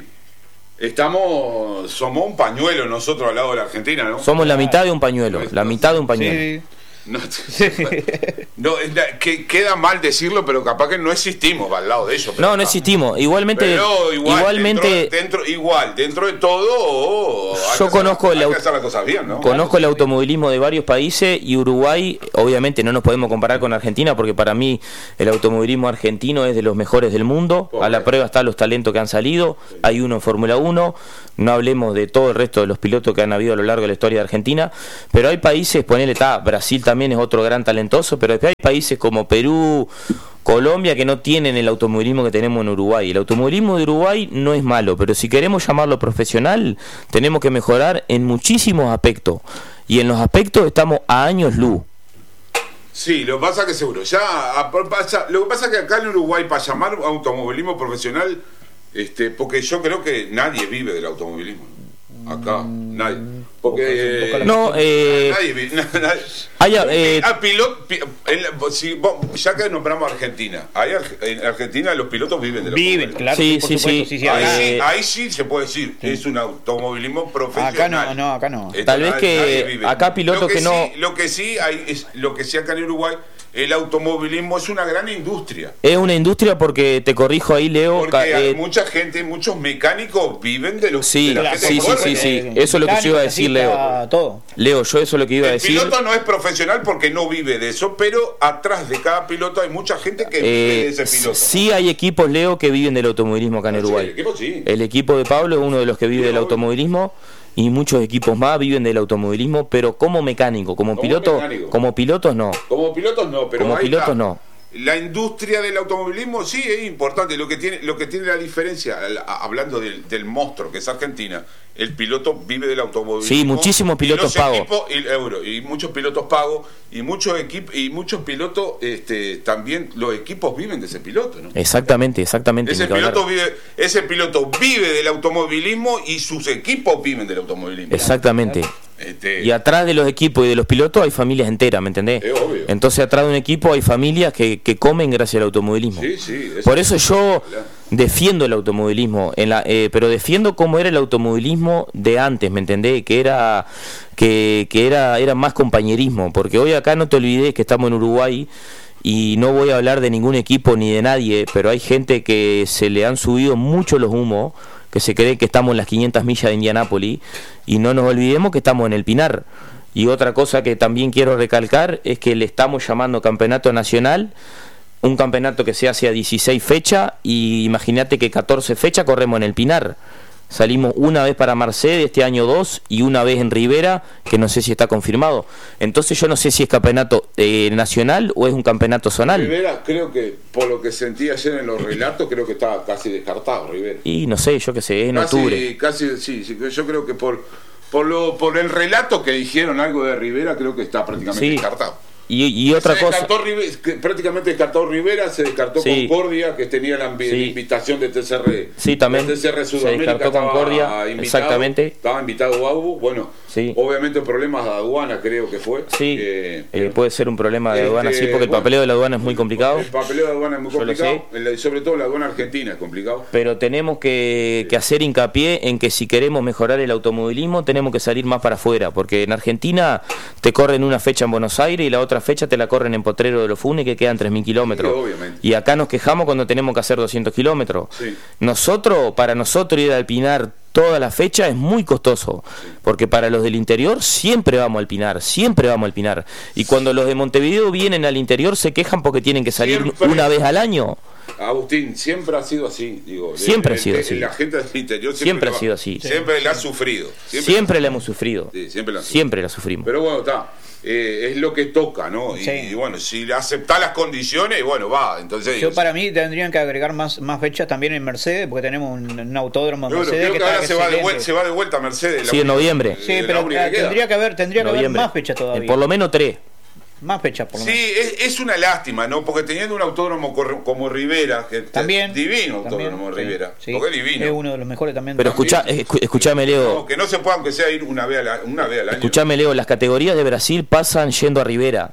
Estamos, somos un pañuelo nosotros al lado de la Argentina, ¿no? Somos la mitad de un pañuelo, la mitad de un pañuelo. Sí. No, no, que queda mal decirlo, pero capaz que no existimos al lado de ellos. No, no existimos. Igualmente, pero igual, igualmente, dentro, dentro, igual, dentro de todo, oh, yo conozco, hacer, el, hay que hacer las cosas bien, ¿no? conozco el automovilismo de varios países y Uruguay, obviamente no nos podemos comparar con Argentina porque para mí el automovilismo argentino es de los mejores del mundo. A la prueba están los talentos que han salido. Hay uno en Fórmula uno. No hablemos de todo el resto de los pilotos que han habido a lo largo de la historia de Argentina, pero hay países, ponele, está, Brasil también es otro gran talentoso, pero después hay países como Perú, Colombia, que no tienen el automovilismo que tenemos en Uruguay. El automovilismo de Uruguay no es malo, pero si queremos llamarlo profesional, tenemos que mejorar en muchísimos aspectos, y en los aspectos estamos a años luz. Sí, lo que pasa es que seguro, ya pasa, lo que pasa es que acá en Uruguay, para llamar automovilismo profesional, este, porque yo creo que nadie vive del automovilismo. Acá, nadie. Porque. Eh, no, eh. Nadie vive. Nadie. Haya, eh, ah, pilot, pi, el, si, ya que nombramos Argentina, ahí en Argentina los pilotos viven del Viven, claro. Sí, sí, sí. sí, sí ahí, eh, sí ahí sí se puede decir, sí. Es un automovilismo profesional. Acá no, no, acá no. Esto, Tal vez que acá pilotos que, que no. Sí, lo que sí hay es lo que sí acá en Uruguay. El automovilismo es una gran industria. Es una industria porque, te corrijo ahí, Leo... Porque hay eh, mucha gente, muchos mecánicos viven de los... Sí, de la sí, sí, sí, sí. Eso es lo que yo iba a decir, Leo. Todo. Leo, yo eso es lo que iba a decir. El piloto no es profesional porque no vive de eso, pero atrás de cada piloto hay mucha gente que eh, vive de ese piloto. Sí hay equipos, Leo, que viven del automovilismo acá en Uruguay. Sí, el equipo sí. El equipo de Pablo es uno de los que vive sí, del automovilismo. Y muchos equipos más viven del automovilismo, pero como mecánico, como, como piloto, mecánico. como pilotos no. Como pilotos no, pero como ahí pilotos está. no. La industria del automovilismo sí es importante. Lo que tiene, lo que tiene la diferencia, hablando del, del monstruo que es Argentina, el piloto vive del automovilismo. Sí, muchísimos pilotos pagos. Y, euro, y muchos pilotos pagos y muchos equipos y muchos pilotos, este, también los equipos viven de ese piloto, ¿no? Exactamente, exactamente. Ese piloto vive, ese piloto vive del automovilismo y sus equipos viven del automovilismo. Exactamente. Este... Y atrás de los equipos y de los pilotos hay familias enteras, ¿me entendés? Es obvio. Entonces atrás de un equipo hay familias que, que comen gracias al automovilismo. Sí, sí, eso Por eso yo defiendo el automovilismo, en la, eh, pero defiendo cómo era el automovilismo de antes, ¿me entendés? Que era que, que era, era más compañerismo, porque hoy acá no te olvides que estamos en Uruguay. Y no voy a hablar de ningún equipo ni de nadie, pero hay gente que se le han subido mucho los humos, que se cree que estamos en las quinientas millas de Indianápolis, y no nos olvidemos que estamos en el Pinar. Y otra cosa que también quiero recalcar es que le estamos llamando campeonato nacional, un campeonato que se hace a dieciséis fechas, y imagínate que catorce fechas corremos en el Pinar. Salimos una vez para Mercedes, este año dos, y una vez en Rivera, que no sé si está confirmado. Entonces yo no sé si es campeonato eh, nacional o es un campeonato zonal. Rivera, creo que, por lo que sentí ayer en los relatos, creo que estaba casi descartado, Rivera. Y no sé, yo qué sé, es en casi, octubre. Casi, sí, sí, yo creo que por, por, lo, por el relato que dijeron algo de Rivera, creo que está prácticamente sí. descartado. Y, y otra se cosa Rivera, prácticamente descartó Rivera, se descartó sí. Concordia, que tenía la sí. invitación de T C R, sí, también de T C R Sudamérica, se descartó Concordia, invitado, exactamente, estaba invitado Baubu, bueno, sí. obviamente problemas de aduana creo que fue, sí, eh, eh, puede ser un problema de aduana, este, sí, porque el bueno, papeleo de la aduana es muy complicado, el papeleo de aduana es muy complicado, el, sobre todo la aduana argentina es complicado, pero tenemos que, sí. que hacer hincapié en que si queremos mejorar el automovilismo tenemos que salir más para afuera, porque en Argentina te corren una fecha en Buenos Aires y la otra fecha te la corren en Potrero de los Funes, que quedan tres mil kilómetros. Sí, y acá nos quejamos cuando tenemos que hacer doscientos kilómetros. Sí. Nosotros, para nosotros ir al Pinar toda la fecha es muy costoso, sí. porque para los del interior siempre vamos al Pinar, siempre vamos al Pinar. Y cuando los de Montevideo vienen al interior se quejan porque tienen que salir siempre. una vez al año. Agustín, siempre ha sido así, digo. Siempre el, ha sido el, así. La gente del interior siempre, siempre va, ha sido así. Siempre la ha sufrido. Siempre, siempre la hemos sufrido. Sí, siempre la siempre la sufrimos. Pero bueno, está. Eh, es lo que toca, ¿no? Sí. Y, y bueno, si aceptás las condiciones, bueno, va. Entonces, yo para mí tendrían que agregar más, más fechas también en Mercedes, porque tenemos un, un autódromo en Mercedes. Mercedes Creo que, que ahora se va, de vuelta, se va de vuelta a Mercedes. Sí, en noviembre. Sí, pero que tendría que haber, tendría que haber más fechas todavía. Eh, por lo menos tres. Más fechas, por lo menos. Sí, es, es una lástima, ¿no? Porque teniendo un autódromo como Rivera, que también divino autódromo también, Rivera, sí, porque es divino. Es uno de los mejores también. Pero escucha, escuchame, Leo. No, que no se pueda, aunque sea ir una vez, a la, una vez al año. Escuchame, Leo, las categorías de Brasil pasan yendo a Rivera.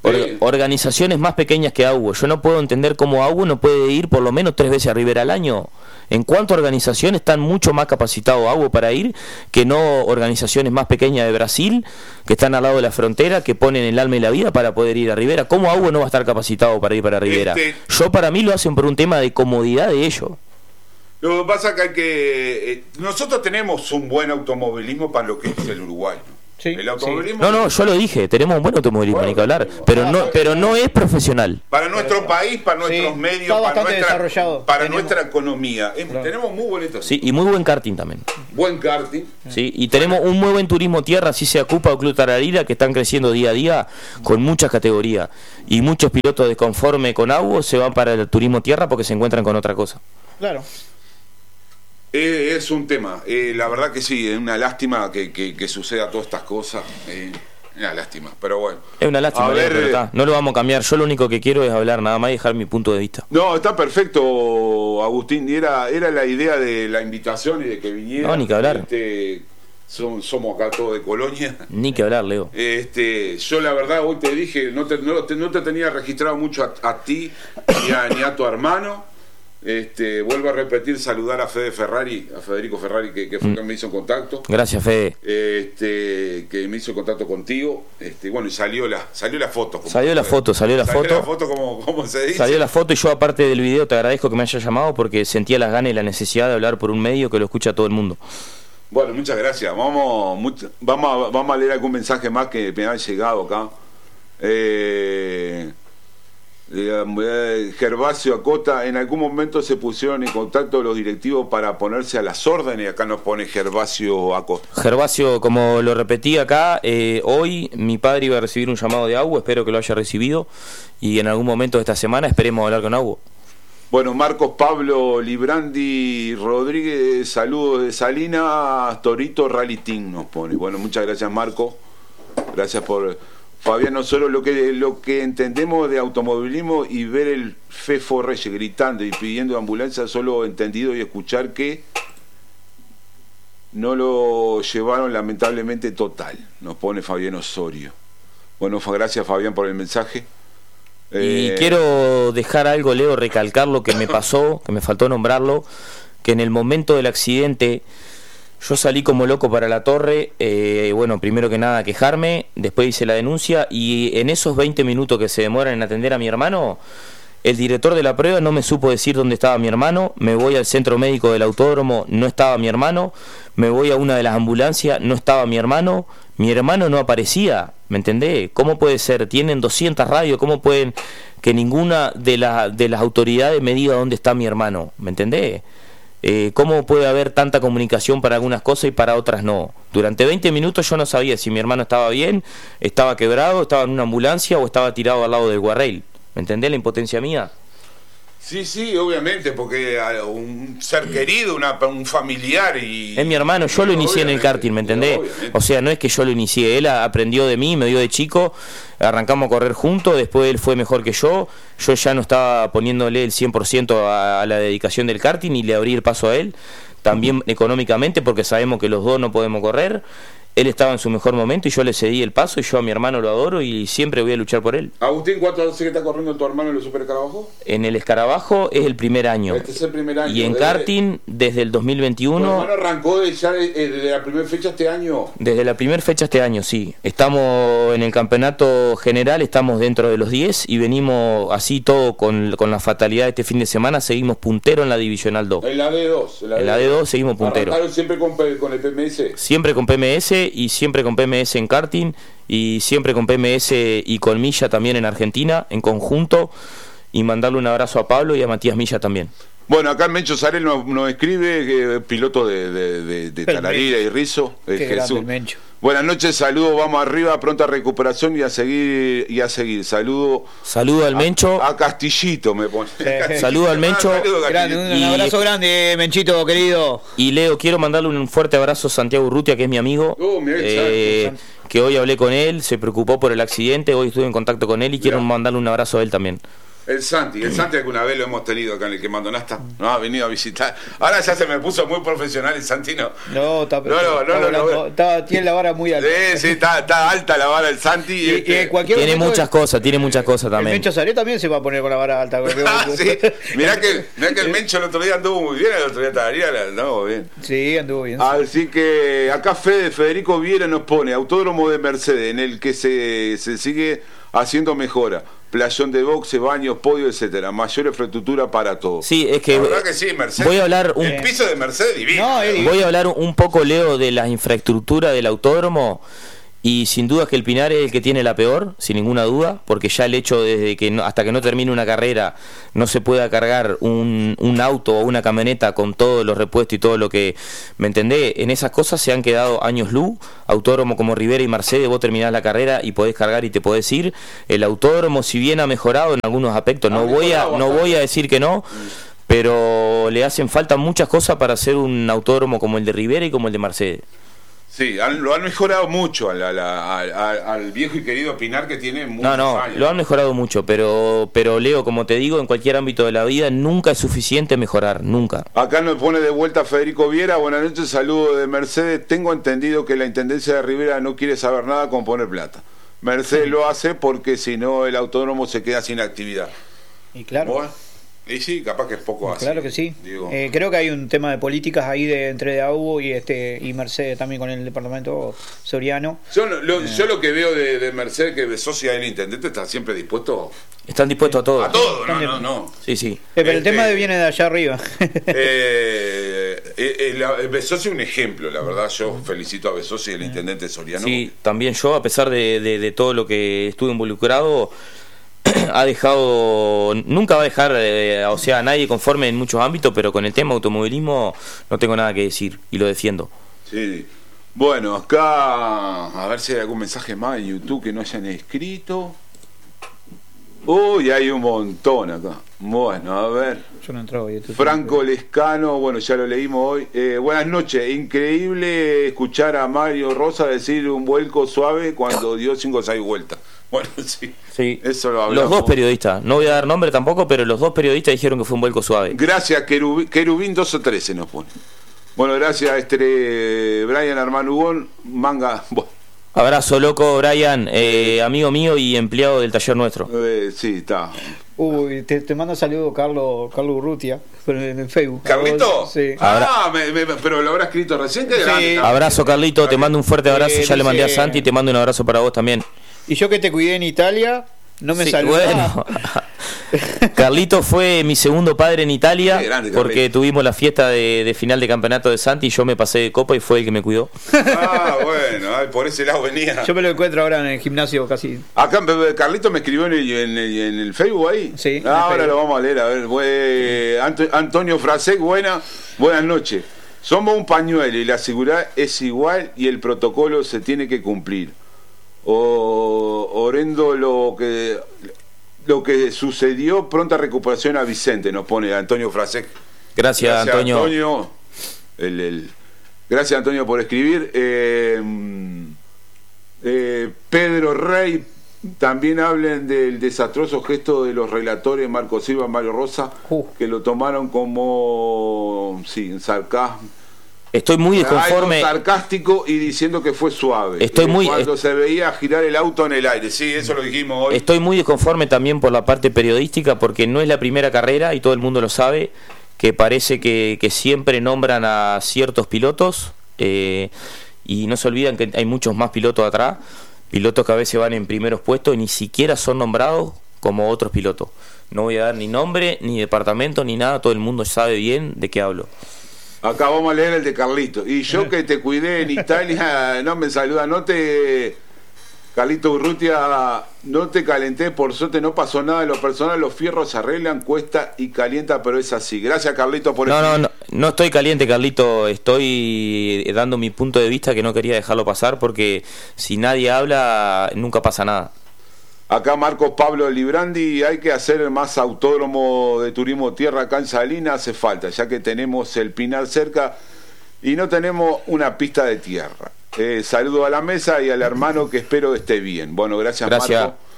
Or, Sí. Organizaciones más pequeñas que Augo. Yo no puedo entender cómo Augo no puede ir por lo menos tres veces a Rivera al año. En cuanto a organizaciones, están mucho más capacitados Augo para ir que no organizaciones más pequeñas de Brasil, que están al lado de la frontera, que ponen el alma y la vida para poder ir a Rivera. ¿Cómo Augo no va a estar capacitado para ir para Rivera? Este... Yo, para mí, lo hacen por un tema de comodidad de ellos. Lo que pasa es que hay que... Eh, nosotros tenemos un buen automovilismo para lo que es el Uruguay, ¿no? Sí, el automovilismo... No, no, yo lo dije, tenemos un buen automovilismo, Bueno, ni que hablar, pero no, pero no es profesional. Para nuestro país, para nuestros Sí, medios, está para, bastante nuestra, desarrollado. para Tenemos- nuestra economía. Eh, Claro. Tenemos muy bonito. Sí, y muy buen karting también. Buen karting. Sí, y tenemos un muy buen turismo tierra, así sea Cupa o Club Tararira, que están creciendo día a día con muchas categorías. Y muchos pilotos desconformes con Augo se van para el turismo tierra porque se encuentran con otra cosa. Claro. Eh, es un tema. Eh, la verdad que sí, es una lástima que, que, que suceda todas estas cosas. Eh, es una lástima, pero bueno. Es una lástima, A Leo, ver, pero está, no lo vamos a cambiar. Yo lo único que quiero es hablar nada más y dejar mi punto de vista. No, está perfecto, Agustín. Y Era, era la idea de la invitación y de que viniera. No, ni que hablar. Este, son- somos acá todos de Colonia. Ni que hablar, Leo. Este, yo la verdad hoy te dije, no te, no te, no te tenía registrado mucho a, a ti ni a, ni a tu hermano. Este, vuelvo a repetir, saludar a Fede Ferrari, a Federico Ferrari, que, que fue Mm. quien me hizo contacto. Gracias, Fede. Este, que me hizo contacto contigo. Este, bueno, y salió la, salió la foto. como- Salió la foto, salió la salió foto. la foto como, como se dice. Salió la foto y yo, aparte del video, te agradezco que me hayas llamado porque sentía las ganas y la necesidad de hablar por un medio que lo escucha todo el mundo. Bueno, muchas gracias. Vamos, much- vamos, a, vamos a leer algún mensaje más que me ha llegado acá. Eh, eh, Gervasio Acota, en algún momento se pusieron en contacto los directivos para ponerse a las órdenes. Acá nos pone Gervasio Acota. Gervasio, como lo repetí acá, eh, hoy mi padre iba a recibir un llamado de Augo, espero que lo haya recibido y en algún momento de esta semana esperemos hablar con Augo. Bueno, Marcos Pablo Librandi Rodríguez, saludos de Salinas, Torito Rally Team nos pone. Bueno, muchas gracias, Marcos. Gracias por... Fabián, nosotros lo que lo que entendemos de automovilismo y ver el Fefo Reyes gritando y pidiendo ambulancia, solo entendido y escuchar que no lo llevaron lamentablemente total, nos pone Fabián Osorio. Bueno, fa- gracias Fabián por el mensaje. Y Eh, quiero dejar algo, Leo, recalcar lo que me pasó, que me faltó nombrarlo, que en el momento del accidente yo salí como loco para la torre, eh, bueno, primero que nada quejarme, después hice la denuncia y en esos veinte minutos que se demoran en atender a mi hermano, el director de la prueba no me supo decir dónde estaba mi hermano, me voy al centro médico del autódromo, no estaba mi hermano, me voy a una de las ambulancias, no estaba mi hermano, mi hermano no aparecía, ¿me entendés? ¿Cómo puede ser? Tienen doscientas radios, ¿cómo pueden que ninguna de, la, de las autoridades me diga dónde está mi hermano? ¿Me entendés? Eh, ¿Cómo puede haber tanta comunicación para algunas cosas y para otras no? Durante veinte minutos yo no sabía si mi hermano estaba bien, estaba quebrado, estaba en una ambulancia o estaba tirado al lado del guarrail. ¿Me entendés la impotencia mía? Sí, sí, obviamente, porque a un ser querido, una, un familiar y... Es mi hermano, yo lo inicié en el Obviamente, karting, ¿me entendés? obviamente. O sea, no es que yo lo inicié, él a- aprendió de mí, me dio de chico, arrancamos a correr juntos, después él fue mejor que yo, yo ya no estaba poniéndole el cien por ciento a, a la dedicación del karting y le abrí el paso a él, también económicamente porque sabemos que los dos no podemos correr. Él estaba en su mejor momento y yo le cedí el paso y yo a mi hermano lo adoro y siempre voy a luchar por él. Agustín, ¿cuánto hace que está corriendo tu hermano en los Super Escarabajos? En el escarabajo es el primer año. Este es el primer año. Y en Desde- karting desde el dos mil Tu veintiuno, hermano arrancó de, ya de- eh, desde la primera fecha este año. desde la primera fecha este año, sí. Estamos en el campeonato general, estamos dentro de los diez y venimos así todo con, con la fatalidad de este fin de semana, seguimos puntero en la divisional dos. En la D dos. En la D dos seguimos puntero. Arrancaron siempre con, P- con el P M S. Siempre con P M S y siempre con P M S en karting y siempre con P M S y con Milla también en Argentina, en conjunto. Y mandarle un abrazo a Pablo y a Matías Milla también. Bueno, acá Mencho Sarel nos, nos escribe, que es piloto de, de, de, de El Tararira y Rizo. eh, Qué grande el Mencho. Buenas noches, saludos, vamos arriba, pronta recuperación y a seguir, y a seguir. Saludo Saludo al Mencho. a Castillito, me pone. Saludo al Mencho. Ah, saludo, Grande, Castillito. un Y- abrazo grande, Menchito, querido. Y Leo, quiero mandarle un fuerte abrazo a Santiago Urrutia, que es mi amigo, Oh, mirá, eh, exacto. que hoy hablé con él, se preocupó por el accidente, hoy estuve en contacto con él y quiero Mirá. mandarle un abrazo a él también. El Santi, el Santi alguna vez lo hemos tenido acá en el que Mandonasta no ha venido a visitar. Ahora ya se me puso muy profesional el Santi, no. No, está, no, no, no, está, no, no, está, tiene la vara muy alta. Sí, sí, está, está alta la vara el Santi. Y, este, y cualquier tiene muchas de, cosas, tiene muchas cosas también. El Mencho Saré también se va a poner con la vara alta. Ah, sí. Mirá que, mirá que el Mencho el otro día anduvo muy bien, el otro día estaría, no, bien. Sí, anduvo bien. Así que acá Fede Federico Viera nos pone Autódromo de Mercedes, en el que se, se sigue haciendo mejora. Playón de boxe, baños, podio, etcétera. Mayor infraestructura para todo. Sí, es que, la verdad que sí, Mercedes. Voy a hablar un el piso de Mercedes divino. No, Eddie. Voy a hablar un poco, Leo, de la infraestructura del autódromo. Y sin duda que el Pinar es el que tiene la peor, sin ninguna duda, porque ya el hecho desde que no, hasta que no termine una carrera no se pueda cargar un, un auto o una camioneta con todos los repuestos y todo lo que, ¿me entendés? En esas cosas se han quedado años luz. Autódromo como Rivera y Mercedes, vos terminás la carrera y podés cargar y te podés ir. El autódromo, si bien ha mejorado en algunos aspectos, no voy a, no voy a decir que no, pero le hacen falta muchas cosas para hacer un autódromo como el de Rivera y como el de Mercedes. Sí, han, lo han mejorado mucho al, al, al, al viejo y querido Pinar que tiene muchos No, no, años. lo han mejorado mucho, pero, pero Leo, como te digo, en cualquier ámbito de la vida nunca es suficiente mejorar, nunca. Acá nos pone de vuelta Federico Viera. Buenas noches, saludo de Mercedes. Tengo entendido que la Intendencia de Rivera no quiere saber nada con poner plata. Mercedes lo hace porque si no el autódromo se queda sin actividad. Y claro. Bueno, y sí, capaz que es poco así. Claro que sí. Eh, creo que hay un tema de políticas ahí de entre de AUBO y este y Mercedes también con el departamento Soriano. Yo lo, eh. yo lo que veo de, de Mercedes, que socia del intendente, está siempre dispuesto. Están dispuestos a todo. A todo, no, no, no. Sí, sí. Eh, pero este, el tema de viene de allá arriba. eh, eh, la, Besosi es un ejemplo, la verdad. Yo felicito a Besosi, el intendente Soriano. Sí, también yo, a pesar de, de, de todo lo que estuve involucrado, ha dejado, nunca va a dejar, eh, o sea, a nadie conforme en muchos ámbitos, pero con el tema automovilismo no tengo nada que decir y lo defiendo. Sí. Bueno, acá a ver si hay algún mensaje más en YouTube que no hayan escrito. Uy, hay un montón acá. Bueno, a ver. Yo no entraba a YouTube. Franco Lescano, bueno, ya lo leímos hoy. Eh, buenas noches. Increíble escuchar a Mario Rosa decir un vuelco suave cuando dio cinco o seis vueltas. Bueno, sí. Sí. Eso lo hablamos. Los dos periodistas, no voy a dar nombre tampoco, pero los dos periodistas dijeron que fue un vuelco suave. Gracias, Querubín, Querubín dos o trece nos pone. Bueno, gracias, este Brian Armando Hugon, manga. Bueno. Abrazo, loco, Brian, eh, amigo mío y empleado del taller nuestro. Eh, sí, está. Uy, te, te manda saludo Carlos Carlos Urrutia en el Facebook. ¿Carlito? Sí. Ah, me, me, pero lo habrá escrito recién. Que Sí. Abrazo, Carlito, te mando un fuerte abrazo, Eh, ya le mandé a dice- Santi y te mando un abrazo para vos también. Y yo que te cuidé en Italia, no me Sí, saludás. bueno. Carlito fue mi segundo padre en Italia. Qué grande, porque Carlito. tuvimos la fiesta de, de final de campeonato de Santi y yo me pasé de copa y fue el que me cuidó. Ah, bueno, ay, por ese lado venía. Yo me lo encuentro ahora en el gimnasio casi. Acá eh, Carlito me escribió en el, en el, en el Facebook ahí. Sí, en el Ah, ahora Facebook. lo vamos a leer. A ver, bue- Anto- Antonio Frasek, buena, buenas noches. Somos un pañuelo y la seguridad es igual y el protocolo se tiene que cumplir. O, orendo lo que lo que sucedió, pronta recuperación a Vicente, nos pone Antonio Frasek. Gracias, Antonio. Antonio. El, el- gracias, Antonio, por escribir. Eh, eh, Pedro Rey, también hablen del desastroso gesto de los relatores Marco Silva y Mario Rosa, Uh. que lo tomaron como sí, sarcasmo. Estoy muy desconforme. Algo sarcástico y diciendo que fue suave. Estoy Eh, muy- Cuando se veía girar el auto en el aire. Sí, eso lo dijimos hoy. Estoy muy desconforme también por la parte periodística porque no es la primera carrera y todo el mundo lo sabe, que parece que, que siempre nombran a ciertos pilotos eh, y no se olvidan que hay muchos más pilotos atrás, pilotos que a veces van en primeros puestos y ni siquiera son nombrados como otros pilotos. No voy a dar ni nombre, ni departamento, ni nada, todo el mundo sabe bien de qué hablo. Acá vamos a leer el de Carlito. Y yo que te cuidé en Italia, no me saluda, no te... Carlito Urrutia, no te calenté, por suerte no pasó nada en lo personal, los fierros se arreglan, cuesta y calienta, pero es así. Gracias, Carlito, por No, no, escribir. no, no estoy caliente, Carlito, estoy dando mi punto de vista que no quería dejarlo pasar porque si nadie habla, nunca pasa nada. Acá Marcos Pablo Librandi, hay que hacer más autódromo de turismo tierra acá en Salinas, hace falta, ya que tenemos el Pinar cerca y no tenemos una pista de tierra. Eh, saludo a la mesa y al hermano que espero esté bien. Bueno, gracias, Gracias. Marcos.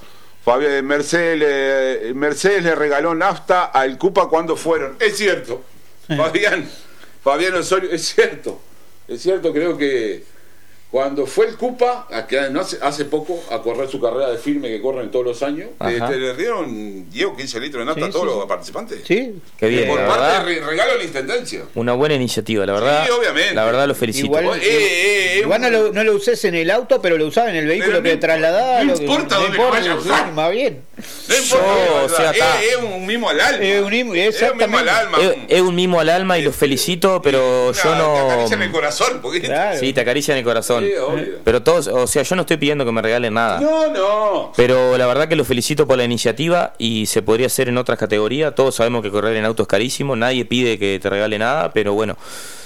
Fabián, Mercedes, le, Mercedes le regaló nafta al Cupa cuando fueron. Es cierto. Fabián, Fabián Osorio, es cierto. Es cierto, creo que cuando fue el Cupa, no hace, hace poco, a correr su carrera de firme que corren todos los años, eh, te le dieron diez o quince litros de nafta sí, a todos sí, los participantes. Sí, qué bien. Por la parte verdad, de regalo de la intendencia. Una buena iniciativa, la verdad. Sí, obviamente. La verdad lo felicito. Igual, eh, eh, igual no, lo, no lo uses en el auto, pero lo usaba en el vehículo que no, trasladaba. No importa dónde lo vaya a usar. Más bien. No importa, Yo, o sea, es, es un mimo al alma. Es un mimo, es un mimo al alma. Es, es un mimo al alma y los felicito, pero una, yo no. Te acaricia en el corazón, porque claro. Sí, te acaricia en el corazón. Sí, obvio. Pero todos, o sea, yo no estoy pidiendo que me regalen nada. No, no. Pero la verdad que los felicito por la iniciativa y se podría hacer en otras categorías. Todos sabemos que correr en auto es carísimo, nadie pide que te regale nada, pero bueno.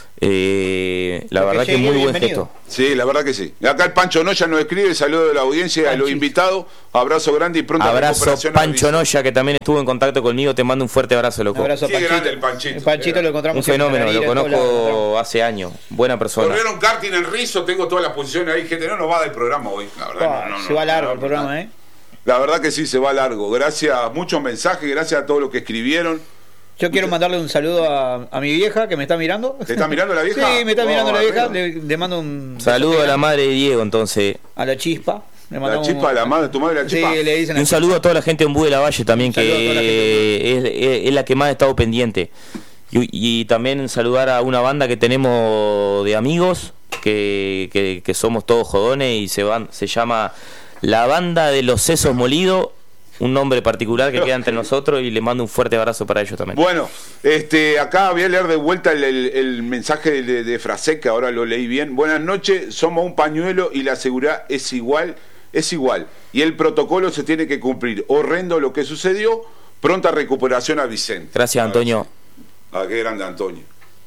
Eh, la Porque verdad que muy buen bienvenido. gesto. Sí, la verdad que sí. Acá el Pancho Noya nos escribe, saludo de la audiencia, Panchis. A los invitados, abrazo grande y pronto abrazo Pancho Noya, que también estuvo en contacto conmigo, te mando un fuerte abrazo, loco. Abrazo, Qué Panchito. grande el Panchito. El Panchito lo encontramos un fenómeno, en lo conozco hace años, buena persona. Corrieron karting en Rizo, tengo todas las posiciones ahí, gente, no nos va del programa hoy, la verdad. Oh, no, no, se va no, largo no, el programa, ¿eh? La verdad que sí, se va largo. Gracias, muchos mensajes, gracias a todos los que escribieron. Yo quiero mandarle un saludo a, a mi vieja que me está mirando. ¿Te está mirando la vieja? Sí, me está Oh, mirando la vieja. bueno. Le, le mando un saludo a la madre de Diego, entonces. A la Chispa. Le La Chispa, un... la madre, tu madre, la Chispa. Sí, le dicen y un saludo a toda la gente de Ombú de la Valle también, que es, es, es la que más ha estado pendiente. Y, y también saludar a una banda que tenemos de amigos, que, que, que somos todos jodones y se van, se llama La Banda de los Sesos Molidos. Un nombre particular que queda entre nosotros y le mando un fuerte abrazo para ellos también. Bueno, este, acá voy a leer de vuelta el, el, el mensaje de, de Frasek, que ahora lo leí bien. Buenas noches, somos un pañuelo y la seguridad es igual, es igual. Y el protocolo se tiene que cumplir. Horrendo lo que sucedió, pronta recuperación a Vicente. Gracias, Antonio. Ah, qué grande Antonio.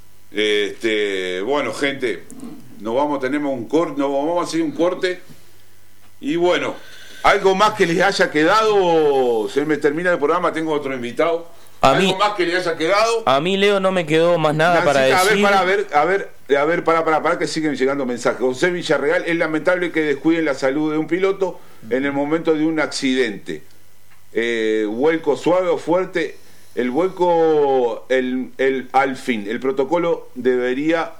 Este, bueno, gente, nos vamos, tenemos un corte, nos vamos a hacer un corte. Y bueno, ¿algo más que les haya quedado? Se me termina el programa, tengo otro invitado. A ¿Algo mí, más que les haya quedado? A mí, Leo, no me quedó más nada Nancita, para decir. A ver, para, a ver, a ver, a ver, para, para, para, que siguen llegando mensajes. José Villarreal, es lamentable que descuiden la salud de un piloto en el momento de un accidente. Eh, vuelco suave o fuerte, el vuelco, el, el, al fin, el protocolo debería,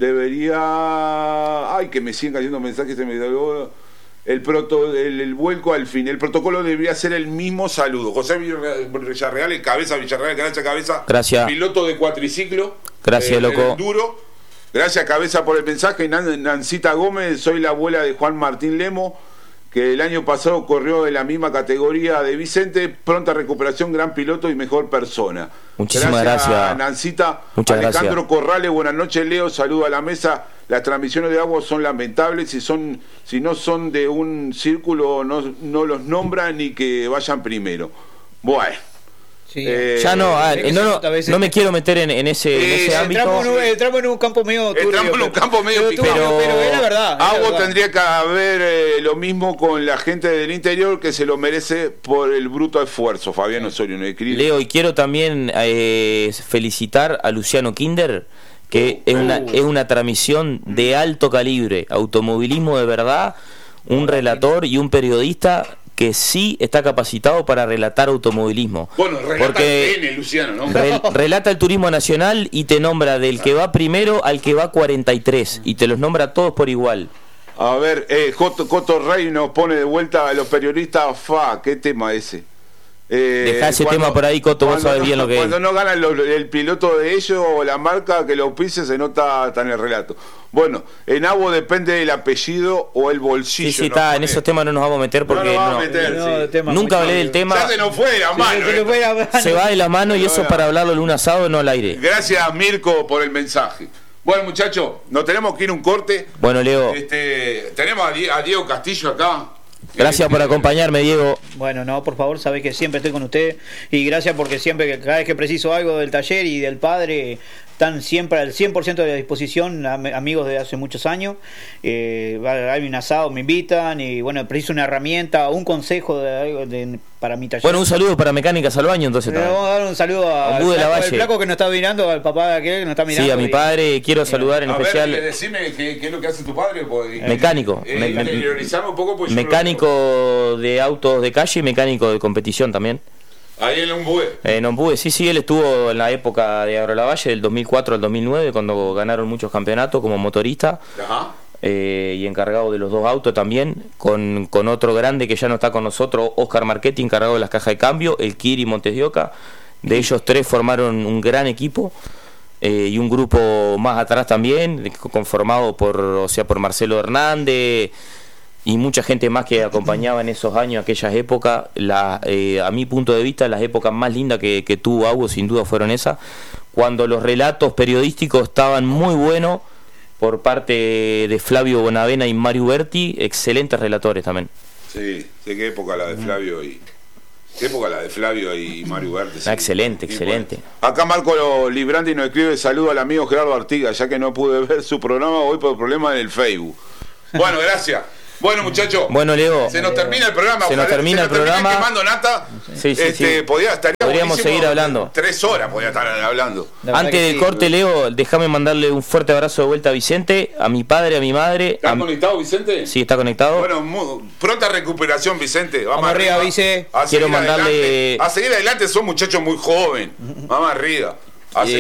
debería, ay, que me siguen cayendo mensajes, se me El, proto, el, el vuelco al fin. El protocolo debería ser el mismo saludo. José Villarreal, el cabeza Villarreal, gracias cabeza. Gracias. Piloto de cuatriciclo. Gracias, eh, loco. Duro. Gracias cabeza por el mensaje. Nan, Nancita Gómez, soy la abuela de Juan Martín Lemo, que el año pasado corrió en la misma categoría de Vicente. Pronta recuperación, gran piloto y mejor persona. Muchísimas gracias, gracias Nancita. Muchas Alejandro gracias. Corrales, buenas noches Leo, saludo a la mesa. Las transmisiones de agua son lamentables, si son, si no son de un círculo no, no los nombran ni que vayan primero. Bueno. Sí. Eh, ya no, ah, no, no, no me quiero meter en, en ese, eh, en ese ámbito. Entramos en, un, entramos en un campo medio turbio. Entramos en un campo medio pero, picante. pero, pero era verdad. Era Agua verdad. tendría que haber eh, lo mismo con la gente del interior que se lo merece por el bruto esfuerzo. Fabián Osorio, ¿no? Leo, y quiero también eh, felicitar a Luciano Kinder, que uh, es, una, uh. es una transmisión de alto calibre, automovilismo de verdad, un relator y un periodista que sí está capacitado para relatar automovilismo. Bueno, relata porque el T N, Luciano, ¿no? Re, relata el turismo nacional y te nombra del que va primero al que va cuarenta y tres y te los nombra a todos por igual. A ver, eh, Coto, Coto Rey nos pone de vuelta a los periodistas. Fa, ¿qué tema ese? Eh, Deja ese cuando, tema por ahí, Coto, vos sabés no, bien lo que cuando es. no gana el, el piloto de ellos o la marca que lo pise, se nota tan en el relato. Bueno, en Abo depende del apellido o el bolsillo. Sí, sí, está, ¿no? en esos temas no nos vamos a meter porque no, no, no, meter, no sí. tema nunca hablé del tema. Ya se nos fue de la mano. Sí, se, fue la mano. Se va de la mano y eso es para hablarlo el un asado, no al aire. Gracias, Mirko, por el mensaje. Bueno, muchachos, nos tenemos que ir a un corte. Bueno, Leo. Este, tenemos a Diego, a Diego Castillo acá. Gracias por acompañarme, Diego. Bueno, no, por favor, sabés que siempre estoy con usted y gracias porque siempre, que cada vez que preciso algo del taller y del padre, están siempre al cien por ciento de la disposición, am- amigos de hace muchos años. Eh, hay un asado, me invitan y bueno, preciso una herramienta, un consejo de, algo de, para mi taller. Bueno, un saludo para Mecánicas al Baño, entonces Le también. vamos a dar un saludo al Ombu de la flaco, Valle. al flaco que nos está mirando, al papá de aquel que nos está mirando. Sí, a mi y- padre quiero saludar en A especial. ver, decime qué, qué es lo que hace tu padre. Porque, Mecánico. Eh, Me- me- interiorizame un poco, pues yo no lo Mecánico de autos de calle y mecánico de competición también. tengo. Ahí en un bue. Eh, no pude, sí, sí, él estuvo en la época de Agrolavalle, del dos mil cuatro al dos mil nueve, cuando ganaron muchos campeonatos como motorista. Ajá. Eh, y encargado de los dos autos también, con, con otro grande que ya no está con nosotros, Oscar Marchetti, encargado de las cajas de cambio, el Kiri Montes de Oca. De ellos tres formaron un gran equipo, eh, y un grupo más atrás también, conformado por, o sea, por Marcelo Hernández y mucha gente más que acompañaba en esos años, aquellas épocas. La, eh, a mi punto de vista, las épocas más lindas que, que tuvo Augo sin duda fueron esas, cuando los relatos periodísticos estaban muy buenos por parte de Flavio Bonavena y Mario Berti, excelentes relatores también. Sí, sé qué época la de Flavio y. ¿Qué época la de Flavio y Mario Berti? Sí. Ah, excelente, Y excelente. bueno, acá Marco Librandi nos escribe: saludo al amigo Gerardo Artigas, ya que no pude ver su programa hoy por problemas en el Facebook. Bueno, gracias. Bueno, muchachos, Bueno, Leo, se nos termina el programa. se nos ojalá- termina se el termine programa. quemando nata. Sí, sí, este, sí. Podía, estaría Podríamos buenísimo. seguir hablando. Tres horas podía estar hablando. La verdad antes que del sí. corte, Leo, déjame mandarle un fuerte abrazo de vuelta a Vicente, a mi padre, a mi madre. ¿Estás a- conectado, Vicente? Sí, está conectado. Bueno, mu- pronta recuperación, Vicente. Vamos, Vamos arriba, Vice. A Quiero seguir mandarle- adelante. A seguir adelante, son muchachos muy jóvenes. Vamos arriba. A Eh, seguir